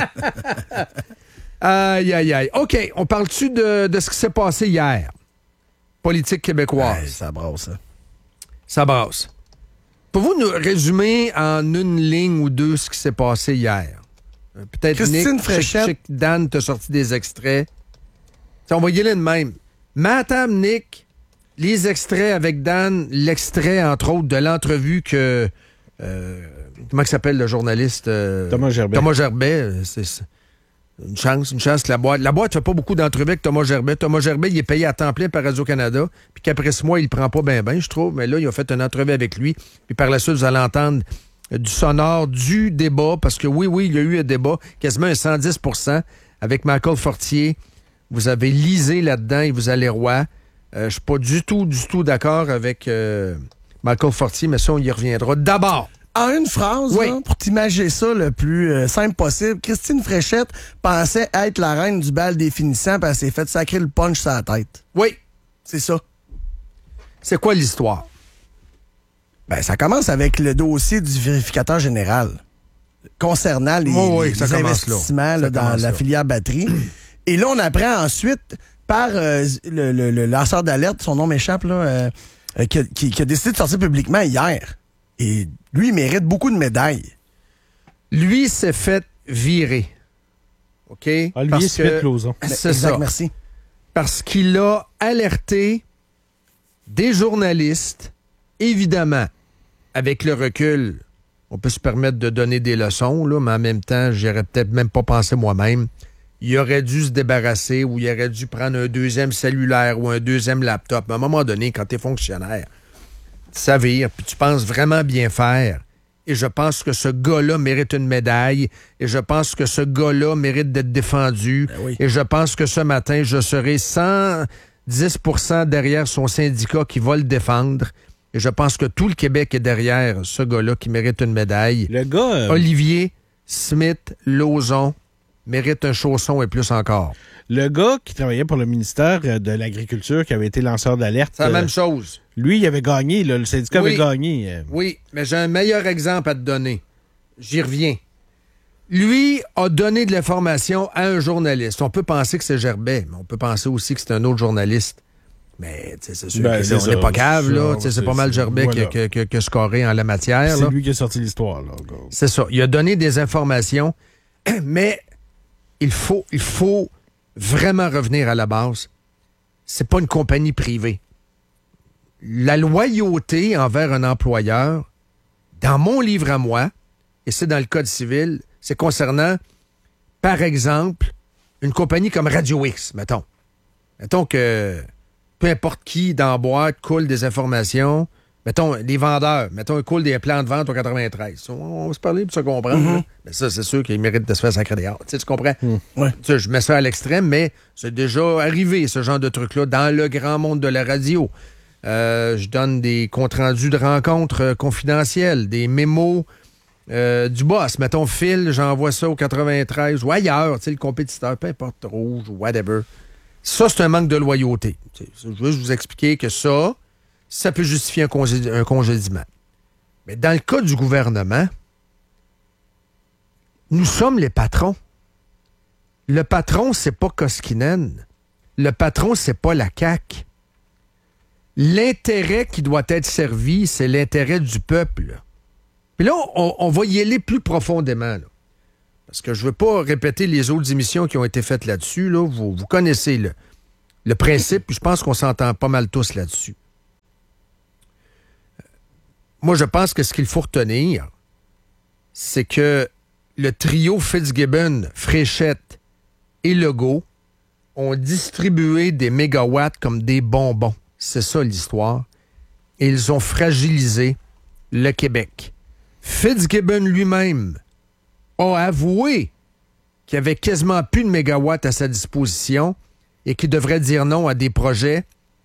aïe, aïe, aïe. OK, on parle-tu de, de ce qui s'est passé hier? Politique québécoise. Ouais, ça brasse, ça. Ça brasse. Pouvez-vous nous résumer en une ligne ou deux ce qui s'est passé hier? Euh, Peut-être Christine Nick, Fréchette. Chic, Chic, Dan t'a sorti des extraits. T'sais, on va y aller de même. Matam, Nick, les extraits avec Dan, l'extrait, entre autres, de l'entrevue que... euh, comment il s'appelle le journaliste? euh, Thomas Gerbet. Thomas Gerbet. euh, C'est, c'est une chance, une chance que la boîte... La boîte fait pas beaucoup d'entrevues avec Thomas Gerbet. Thomas Gerbet, il est payé à temps plein par Radio-Canada, puis qu'après ce mois, il le prend pas bien, bien, je trouve. Mais là, il a fait une entrevue avec lui, puis par la suite, vous allez entendre euh, du sonore, du débat, parce que oui, oui, il y a eu un débat, quasiment un cent dix pour cent, avec Michael Fortier. Vous avez lisé là-dedans et vous allez roi. Euh, je suis pas du tout, du tout d'accord avec euh, Michael Fortier, mais ça, on y reviendra. D'abord, En une phrase, Oui. là, pour t'imaginer ça le plus euh, simple possible, Christine Fréchette pensait être la reine du bal des finissants, puis elle s'est fait sacrer le punch sur la tête. oui, C'est ça. c'est quoi l'histoire? Ben, ça commence avec le dossier du vérificateur général concernant les, Oui, oui, les ça commence là. investissements là, Ça dans commence la là. filière batterie. Et là, on apprend ensuite par euh, le, le- le lanceur d'alerte, son nom m'échappe, là, euh, euh, qui, a, qui- qui a décidé de sortir publiquement hier. Et lui, il mérite beaucoup de médailles. Lui s'est fait virer. OK? Olivier Parce Smith que- Lauzon. C'est Exact, ça. merci. Parce qu'il a alerté des journalistes, évidemment, avec le recul, on peut se permettre de donner des leçons, là, mais en même temps, j'aurais peut-être même pas pensé moi-même. Il aurait dû se débarrasser ou il aurait dû prendre un deuxième cellulaire ou un deuxième laptop. Mais à un moment donné, quand tu es fonctionnaire, tu savires, puis tu penses vraiment bien faire. Et je pense que ce gars-là mérite une médaille. Et je pense que ce gars-là mérite d'être défendu. Ben oui. Et je pense que ce matin, je serai cent dix pour cent derrière son syndicat qui va le défendre. Et je pense que tout le Québec est derrière ce gars-là qui mérite une médaille. Le gars, euh, Olivier Smith Lauzon mérite un chausson et plus encore. le gars qui travaillait pour le ministère euh, de l'Agriculture, qui avait été lanceur d'alerte, C'est la euh, même chose. lui, il avait gagné. Là, le syndicat Oui. avait gagné. euh. Oui, mais j'ai un meilleur exemple à te donner. J'y reviens. Lui a donné de l'information à un journaliste. On peut penser que c'est Gerbet, mais on peut penser aussi que c'est un autre journaliste. Mais tu sais, c'est sûr Ben, que c'est là, on ça. n'est pas cave, là. Ça, Tu sais, c'est c'est- pas mal c'est- Gerbet qui a- voilà. qui a- qui a- qui a scoré en la matière. C'est là. lui qui a sorti l'histoire. Là, gars. C'est ça. Il a donné des informations, mais il faut, il faut vraiment revenir à la base. C'est pas une compagnie privée. La loyauté envers un employeur, dans mon livre à moi, et c'est dans le Code civil, c'est concernant, par exemple, une compagnie comme Radio X, mettons. Mettons que peu importe qui dans la boîte coule des informations. Mettons, les vendeurs, mettons, ils coulent des plans de vente au quatre-vingt-treize. On, on va se parler pour se comprendre. là. Mais ça, c'est sûr qu'il mérite de se faire sacrer dehors. Tu sais, tu comprends? Ouais. Tu sais, je mets ça à l'extrême, mais c'est déjà arrivé, ce genre de truc-là, dans le grand monde de la radio. Euh, je donne des comptes rendus de rencontres euh, confidentielles, des mémos euh, du boss. Mettons, Phil, j'envoie ça au quatre-vingt-treize ou ailleurs, tu sais, le compétiteur, peu importe, rouge ou whatever. Ça, c'est un manque de loyauté. Tu sais, je veux juste vous expliquer que ça, ça peut justifier un, congé- un congédiement. Mais dans le cas du gouvernement, nous sommes les patrons. Le patron, c'est pas Koskinen. Le patron, c'est pas la C A Q. L'intérêt qui doit être servi, c'est l'intérêt du peuple. Puis là, on, on va y aller plus profondément. Là. Parce que je veux pas répéter les autres émissions qui ont été faites là-dessus. Là. Vous, vous connaissez le, le principe, puis je pense qu'on s'entend pas mal tous là-dessus. Moi, je pense que ce qu'il faut retenir, c'est que le trio Fitzgibbon, Fréchette et Legault ont distribué des mégawatts comme des bonbons. C'est ça l'histoire. Et ils ont fragilisé le Québec. Fitzgibbon lui-même a avoué qu'il n'y avait quasiment plus de mégawatts à sa disposition et qu'il devrait dire non à des projets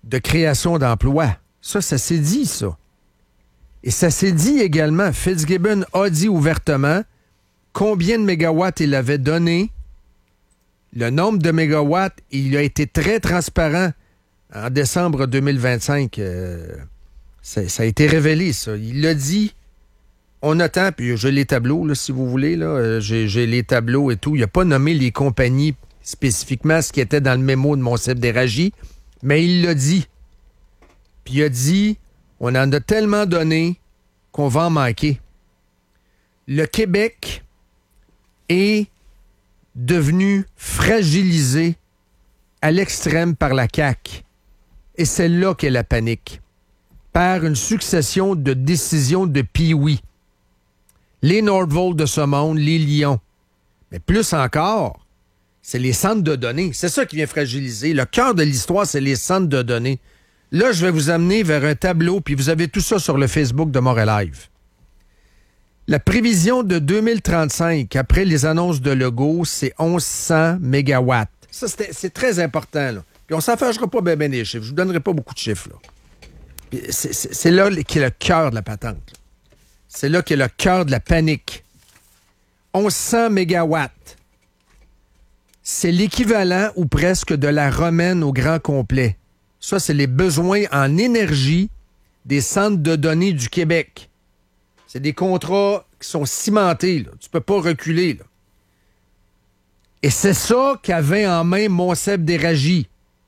de création d'emplois. Ça, ça s'est dit, ça. Et ça s'est dit également. Fitzgibbon a dit ouvertement combien de mégawatts il avait donné, le nombre de mégawatts, il a été très transparent en décembre deux mille vingt-cinq. Euh, ça, ça a été révélé, ça. Il l'a dit, on attend, puis j'ai les tableaux, là, si vous voulez, là, j'ai, j'ai les tableaux et tout. Il n'a pas nommé les compagnies spécifiquement, ce qui était dans le mémo de Monsef Déragi, mais il l'a dit. Puis il a dit, on en a tellement donné qu'on va en manquer. Le Québec est devenu fragilisé à l'extrême par la C A Q. Et c'est là qu'est la panique. Par une succession de décisions de pee-wee. Les Nordvolt de ce monde, les Lions. Mais plus encore, c'est les centres de données. C'est ça qui vient fragiliser. Le cœur de l'histoire, c'est les centres de données. Là, je vais vous amener vers un tableau, puis vous avez tout ça sur le Facebook de Montréal Live. La prévision de deux mille trente-cinq, après les annonces de Legault, c'est mille cent mégawatts. Ça, c'est, c'est très important, là. Puis on ne s'enfargera pas bien ben des chiffres. Je ne vous donnerai pas beaucoup de chiffres, là. Puis c'est, c'est, c'est là qu'est le cœur de la patente, là. C'est là qu'est le cœur de la panique. mille cent mégawatts. C'est l'équivalent ou presque de la romaine au grand complet. Ça, c'est les besoins en énergie des centres de données du Québec. C'est des contrats qui sont cimentés, là. Tu peux pas reculer, là. Et c'est ça qu'avait en main Monsef Déragi.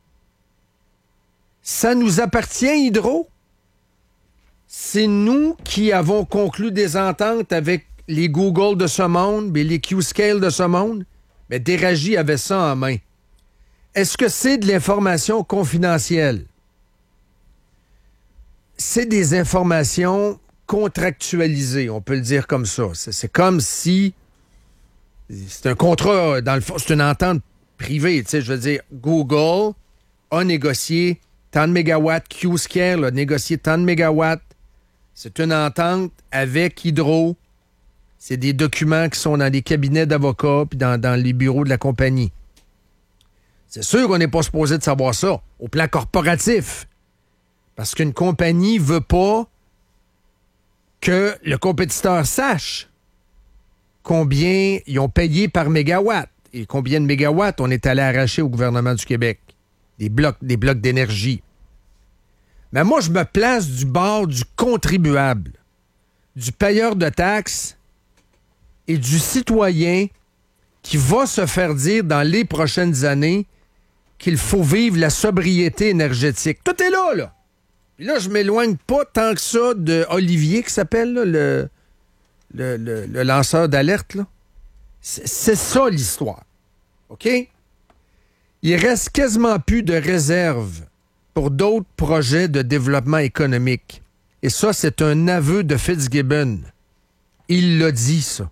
Ça nous appartient, Hydro. C'est nous qui avons conclu des ententes avec les Google de ce monde, mais les Qscale de ce monde. Mais Déragi avait ça en main. Est-ce que c'est de l'information confidentielle? C'est des informations contractualisées, on peut le dire comme ça. C'est, c'est comme si c'est un contrat, dans le fond, c'est une entente privée. Tu sais, je veux dire, Google a négocié tant de mégawatts, Qscale a négocié tant de mégawatts. C'est une entente avec Hydro. C'est des documents qui sont dans les cabinets d'avocats puis dans, dans les bureaux de la compagnie. C'est sûr qu'on n'est pas supposé de savoir ça au plan corporatif. Parce qu'une compagnie ne veut pas que le compétiteur sache combien ils ont payé par mégawatt et combien de mégawatts on est allé arracher au gouvernement du Québec. Des blocs, des blocs d'énergie. Mais moi, je me place du bord du contribuable, du payeur de taxes et du citoyen qui va se faire dire dans les prochaines années qu'il faut vivre la sobriété énergétique. Tout est là, là. Puis là, je m'éloigne pas tant que ça de Olivier, qui s'appelle, là, le, le, le, le lanceur d'alerte, là. C'est, c'est ça, l'histoire. OK? Il reste quasiment plus de réserves pour d'autres projets de développement économique. Et ça, c'est un aveu de Fitzgibbon. Il l'a dit, ça.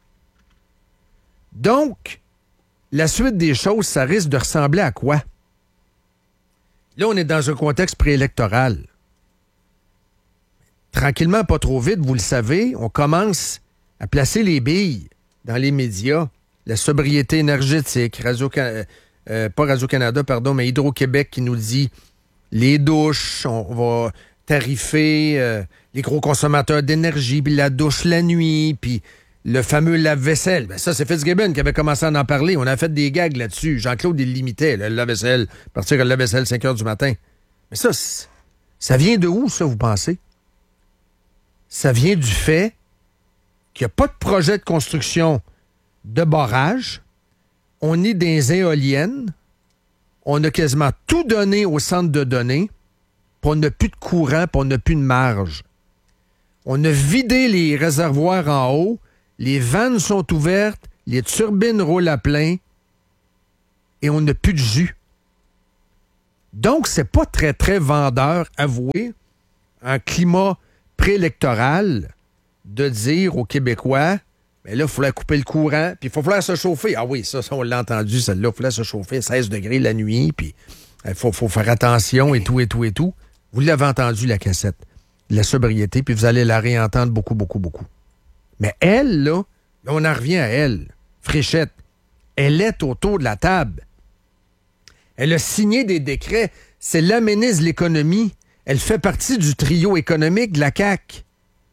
Donc, la suite des choses, ça risque de ressembler à quoi? Là, on est dans un contexte préélectoral. Tranquillement, pas trop vite, vous le savez, on commence à placer les billes dans les médias. La sobriété énergétique, Radio euh, euh, pas Radio-Canada, pardon, mais Hydro-Québec qui nous dit les douches, on va tarifer euh, les gros consommateurs d'énergie, puis la douche la nuit, puis le fameux lave-vaisselle. Ben ça, c'est Fitzgibbon qui avait commencé à en parler. On a fait des gags là-dessus. Jean-Claude, il limitait le lave-vaisselle, partir à le lave-vaisselle cinq heures du matin. Mais ça, ça vient de où, ça, vous pensez? Ça vient du fait qu'il n'y a pas de projet de construction de barrage. On est dans les éoliennes. On a quasiment tout donné au centre de données. Puis on n'a plus de courant, puis on n'a plus de marge. On a vidé les réservoirs en haut. Les vannes sont ouvertes, les turbines roulent à plein et on n'a plus de jus. Donc, c'est pas très, très vendeur, avoué, un climat préélectoral, de dire aux Québécois, mais là, il faut couper le courant, puis il faut falloir se chauffer. Ah oui, ça, ça on l'a entendu, celle-là, il faut falloir se chauffer à seize degrés la nuit, puis il faut, faut faire attention et tout, et tout, et tout. Vous l'avez entendu, la cassette, la sobriété, puis vous allez la réentendre beaucoup, beaucoup, beaucoup. Mais elle, là, on en revient à elle, Fréchette. Elle est autour de la table. Elle a signé des décrets. C'est la ministre de l'Économie. Elle fait partie du trio économique de la C A Q.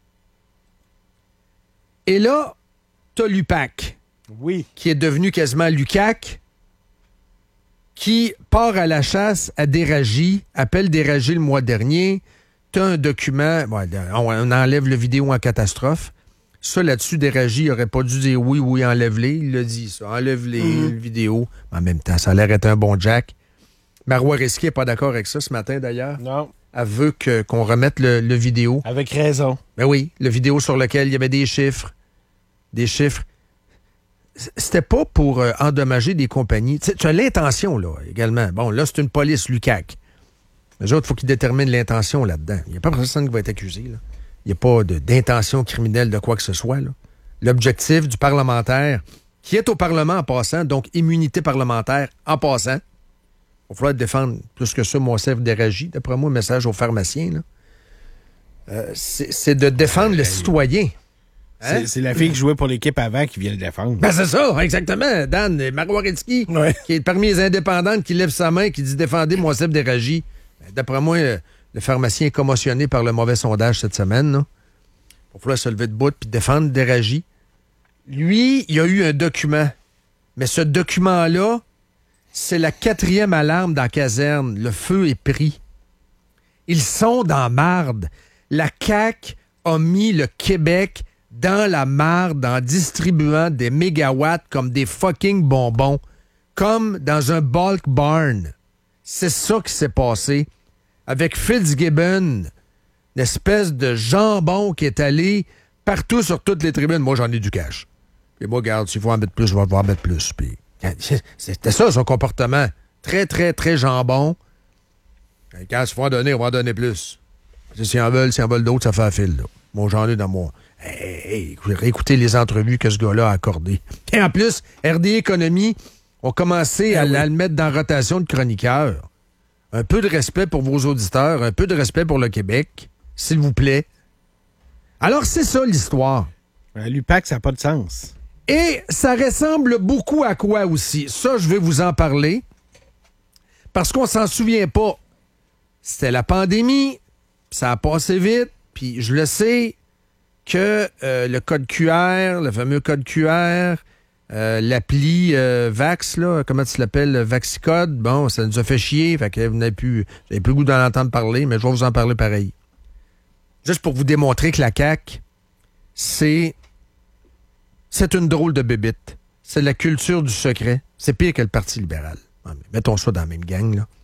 Et là, t'as l'U P A C. Oui. Qui est devenu quasiment l'U C A C, qui part à la chasse à Déragi, appelle Déragi le mois dernier. T'as un document, bon, on enlève le vidéo en catastrophe. Ça, là-dessus, Déragi n'aurait pas dû dire oui, oui, enlève-les. Il l'a dit, ça. Enlève-les, mmh. le vidéo. En même temps, ça a l'air d'être un bon Jack. Marois Risky n'est pas d'accord avec ça ce matin, d'ailleurs. Non. Elle veut que, qu'on remette le, le vidéo. Avec raison. Ben oui, le vidéo sur lequel il y avait des chiffres. Des chiffres. C'était pas pour euh, endommager des compagnies. T'sais, tu as l'intention, là, également. Bon, là, c'est une police, l'U C A C. Les autres, il faut qu'ils déterminent l'intention là-dedans. Il n'y a pas personne qui va être accusé, là. Il n'y a pas de, d'intention criminelle de quoi que ce soit, là. L'objectif du parlementaire, qui est au Parlement en passant, donc immunité parlementaire en passant, il va falloir défendre plus que ça, Moncef Déragi, d'après moi, message aux pharmaciens, là. Euh, c'est, c'est de défendre le citoyen. Hein? C'est, c'est la fille qui jouait pour l'équipe avant qui vient le défendre. Ben c'est ça, exactement. Dan Marois Risky, ouais. qui est parmi les indépendantes, qui lève sa main, qui dit « Défendez Moncef Déragi ». D'après moi, le pharmacien est commotionné par le mauvais sondage cette semaine. Il va falloir se lever de bout et défendre Déragi. Lui, il y a eu un document. Mais ce document-là, c'est la quatrième alarme dans la caserne. Le feu est pris. Ils sont dans marde. La C A Q a mis le Québec dans la marde en distribuant des mégawatts comme des fucking bonbons, comme dans un bulk barn. C'est ça qui s'est passé avec Fitzgibbon, une espèce de jambon qui est allé partout sur toutes les tribunes. Moi, j'en ai du cash. Et moi, regarde, s'il faut en mettre plus, je vais en mettre plus. Puis, c'était ça, son comportement. Très, très, très jambon. Et quand il faut en donner, on va en donner plus. S'ils en veulent, s'ils en veulent d'autres, ça fait un fil. Là. Moi, j'en ai dans moi. Hey, hey, écoutez les entrevues que ce gars-là a accordées. Et en plus, R D Économie ont commencé à, ah oui. à le mettre dans rotation de chroniqueur. Un peu de respect pour vos auditeurs, un peu de respect pour le Québec, s'il vous plaît. Alors, c'est ça l'histoire. Euh, L'U P A C, ça n'a pas de sens. Et ça ressemble beaucoup à quoi aussi? Ça, je vais vous en parler. Parce qu'on s'en souvient pas. C'était la pandémie, ça a passé vite, puis je le sais que euh, le code Q R, le fameux code Q R, euh, l'appli euh, Vax, là, comment tu l'appelles, Vaxicode, bon, ça nous a fait chier, fait que vous n'avez plus, vous n'avez plus le goût d'en entendre parler, mais je vais vous en parler pareil. Juste pour vous démontrer que la C A Q, c'est, c'est une drôle de bébite. C'est la culture du secret. C'est pire que le Parti libéral. Mettons ça dans la même gang, là.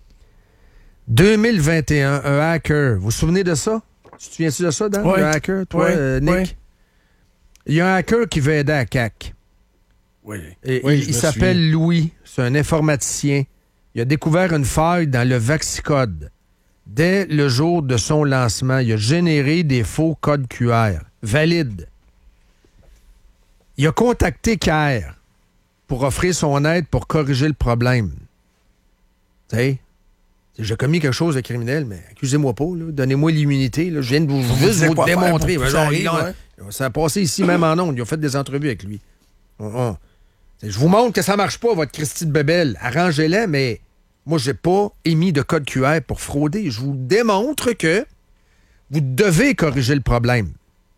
deux mille vingt et un, un hacker. Vous vous souvenez de ça? Tu te souviens-tu de ça, Dan? Oui. Le hacker, toi, oui. euh, Nick? Oui. Il y a un hacker qui veut aider à C A C. Oui. Et oui il il s'appelle souviens. Louis. C'est un informaticien. Il a découvert une faille dans le Vaxicode. Dès le jour de son lancement, il a généré des faux codes Q R. Valides. Il a contacté CARE pour offrir son aide pour corriger le problème. Tu sais? J'ai commis quelque chose de criminel, mais accusez-moi pas, là. Donnez-moi l'immunité. Là. Je viens de vous, vous, juste vous démontrer. Ben, genre, arrive, ouais. Ça a passé ici même en ondes. Ils ont fait des entrevues avec lui. On, on. Je vous montre que ça marche pas, votre Christy de bébelle. Arrangez-la, mais moi, j'ai pas émis de code Q R pour frauder. Je vous démontre que vous devez corriger le problème.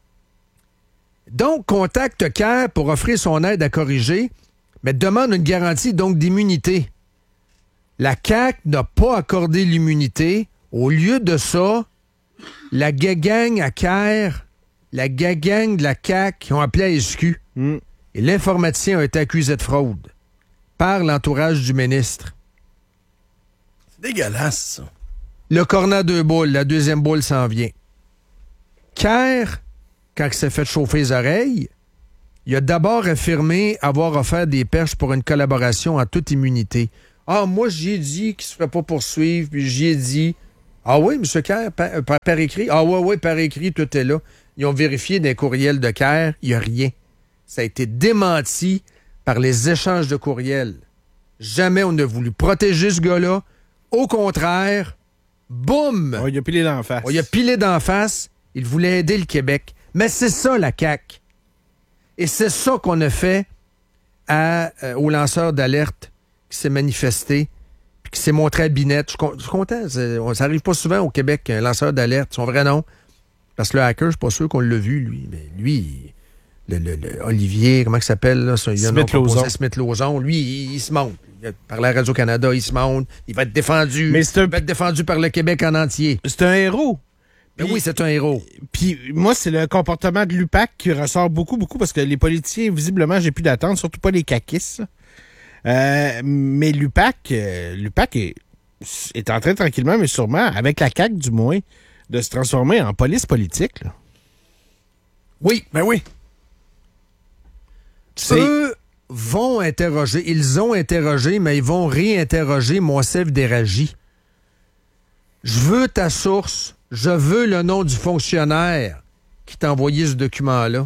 Donc, contacte CARE pour offrir son aide à corriger, mais demande une garantie donc d'immunité. La C A C n'a pas accordé l'immunité. Au lieu de ça, la gagang à CARE, la gagang de la C A C ont appelé à S Q. Mm. Et l'informaticien a été accusé de fraude par l'entourage du ministre. C'est dégueulasse, ça. Le cornet à deux boules, la deuxième boule s'en vient. CARE, quand il s'est fait chauffer les oreilles, il a d'abord affirmé avoir offert des perches pour une collaboration en toute immunité. Ah, moi, j'y ai dit qu'il ne se ferait pas poursuivre, puis j'y ai dit... Ah oui, M. CARE, par, par, par écrit? Ah oui, oui, par écrit, tout est là. Ils ont vérifié des courriels de CARE, il n'y a rien. Ça a été démenti par les échanges de courriels. Jamais on n'a voulu protéger ce gars-là. Au contraire, boum! Oh, il a pilé d'en face. Oh, il a pilé d'en face. Il voulait aider le Québec. Mais c'est ça, la C A Q. Et c'est ça qu'on a fait à, euh, au lanceur d'alerte qui s'est manifesté, puis qui s'est montré à Binette. Je suis con- je suis content. C'est- on- Ça n'arrive pas souvent au Québec, un lanceur d'alerte. Son vrai nom. Parce que le hacker, je suis pas sûr qu'on l'a vu, lui. Mais lui, le, le- le Olivier, comment il s'appelle? Là, ça, il y a un nom Smith-Lauzon. composé, Smith-Lauzon. Lui, il, il se monte. Il a- Par la Radio-Canada, il se monte. Il va être défendu. Mais c'est un- Il va être défendu par le Québec en entier. C'est un héros. Ben Puis- oui, c'est un héros. Puis moi, c'est le comportement de l'U P A C qui ressort beaucoup, beaucoup, parce que les politiciens, visiblement, j'ai plus d'attente, surtout pas les caquistes. Euh, mais l'U P A C, euh, l'U P A C est, est en train, tranquillement, mais sûrement, avec la C A Q du moins, de se transformer en police politique. Là. Oui. Ben oui. C'est- Eux vont interroger, ils ont interrogé, mais ils vont réinterroger Moncef Déragi. Je veux ta source, je veux le nom du fonctionnaire qui t'a envoyé ce document-là.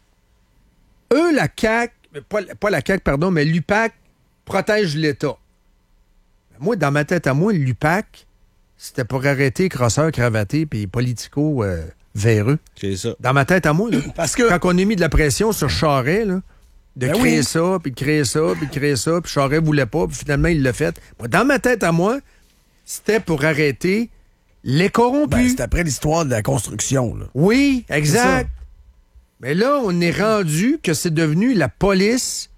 Eux, la C A Q, pas, pas la C A Q, pardon, mais l'U P A C protège l'État. Moi, dans ma tête à moi, l'U P A C, c'était pour arrêter crosseurs, cravatés puis politico euh, véreux. C'est ça. Dans ma tête à moi, là. Parce que. Quand on a mis de la pression sur Charest, là, de Ben créer oui. ça, puis de créer ça, puis de créer ça, puis Charest voulait pas, puis finalement, il l'a fait. Moi, dans ma tête à moi, c'était pour arrêter les Ben, corrompus. c'est après l'histoire de la construction, là. oui, exact. ça. Mais là, on est rendu que c'est devenu la police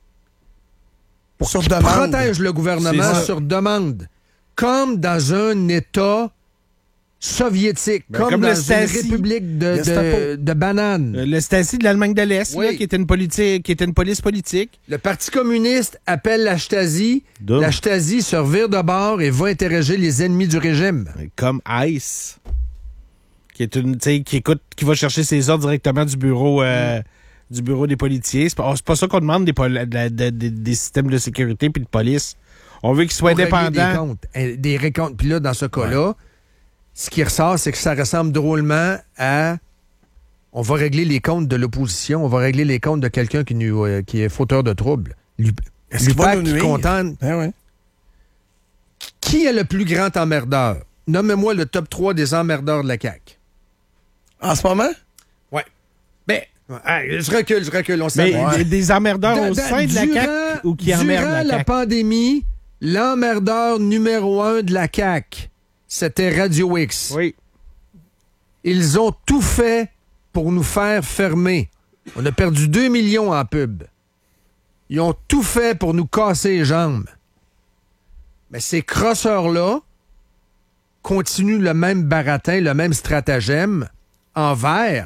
Pour sur qui demande. protège le gouvernement C'est ça. sur demande. Comme dans un État soviétique, Ben, comme, comme dans le une Stasi. république de, Gestapo. de, de bananes. Euh, Le Stasi de l'Allemagne de l'Est, Oui. là, qui était une politique, qui était une police politique. Le Parti communiste appelle la Stasi. Duh. La Stasi se revire de bord et va interroger les ennemis du régime. Comme ICE, qui est une, tu sais, qui écoute, qui va chercher ses ordres directement du bureau, euh, du bureau des politiciens. C'est pas, c'est pas ça qu'on demande des, pol- de la- de- de- des systèmes de sécurité puis de police. On veut qu'ils soient Pour régler indépendants. Des comptes. Euh, Des récomptes. Puis là, dans ce cas-là, ce qui ressort, c'est que ça ressemble drôlement à... On va régler les comptes de l'opposition. On va régler les comptes de quelqu'un qui, nous, euh, qui est fauteur de troubles. L'U- Est-ce qu'il va L'U P A C nous qui nuire? contente. Ben ouais. Qui est le plus grand emmerdeur? Nommez-moi le top trois des emmerdeurs de la C A Q. En ce moment? Ouais. Ben, je recule, je recule, on Mais s'en va. des, des emmerdeurs Da- au da- sein de la durant- C A Q ou qui emmerdent Durant la la C A Q? pandémie, l'emmerdeur numéro un de la C A Q, c'était Radio X. Oui. Ils ont tout fait pour nous faire fermer. On a perdu deux millions en pub. Ils ont tout fait pour nous casser les jambes. Mais ces crosseurs-là continuent le même baratin, le même stratagème envers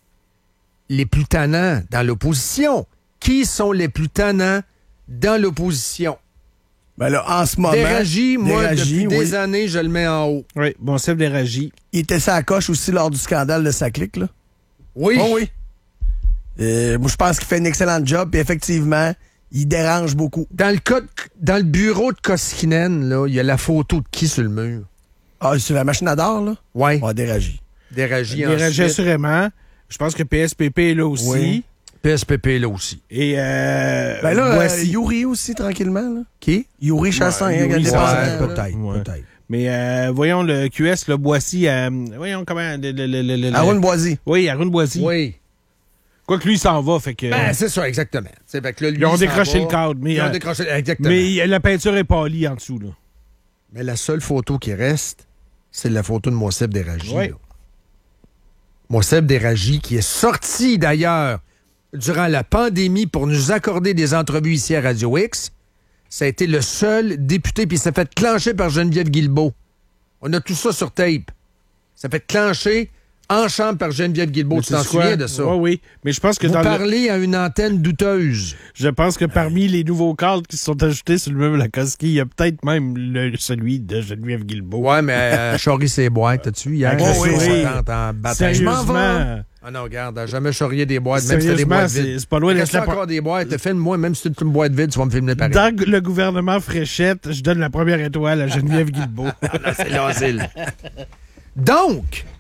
les plus tannants dans l'opposition. Qui sont les plus tannants dans l'opposition? Ben là, en ce moment. Déragi, moi, Déragi, depuis oui. des années, je le mets en haut. Oui, bon, chef des Ragis. Il était sa coche aussi lors du scandale de sa clique, là. Oui. Oh oui. Euh, moi, je pense qu'il fait un excellent job, puis effectivement, il dérange beaucoup. Dans le, cas de- dans le bureau de Koskinen, là, il y a la photo de qui sur le mur? Ah, sur la machine à d'or, là? Oui. Ah, Déragi. Déragi Des Ragis, ensuite. assurément. Je pense que P S P P est là aussi. Oui. P S P P là aussi. Et euh, Ben là, Boissy. euh, Yuri aussi, tranquillement, là. Qui? Yuri Chassin, Ouais, hein, Yuri qui a Chassin, dépassé, là. peut-être, Ouais. peut-être. Mais euh, voyons le Q S, le Boissy. euh, voyons comment. Le, le, le, le, le- Aaron Boisy. Oui, Arun Boissy. Oui. Quoique lui, il s'en va. Fait que, Ben, c'est ça, exactement. C'est fait que là, lui, ils ont il s'en décroché va. le cadre. Mais, Ils ont euh, décroché, exactement. mais Mais... la peinture est pâlie en dessous. Là. la seule photo qui reste, c'est la photo de Moncef Déragi. Oui. là. Moncef Déragi, qui est sorti d'ailleurs durant la pandémie pour nous accorder des entrevues ici à Radio X. Ça a été le seul député, puis il s'est fait clencher par Geneviève Guilbeault. On a tout ça sur tape. Ça fait clencher en chambre par Geneviève Guilbeault. Mais Tu t'en c'est quoi? souviens de ça? Oui, oui. Mais je pense que Vous dans le- parlez à une antenne douteuse. je pense que parmi les nouveaux cadres qui se sont ajoutés sur le meuble à Koski, il y a peut-être même le- celui de Geneviève Guilbeault. Ouais, mais euh, charrier ses boîtes, t'as-tu vu hier? Ah, Christy, oui, on oui. s'entend en bataille. Sérieusement, Ah non, regarde, à jamais charrier des boîtes, même si t'as des sérieusement, boîtes c'est vides. c'est pas loin Il d'être reste la encore des boîtes. Filme-moi, même si c'est une boîte vide, tu vas me filmer pareil. Dans le gouvernement Fréchette, je donne la première étoile à Geneviève Guilbeault. Là, c'est l'asile. Donc,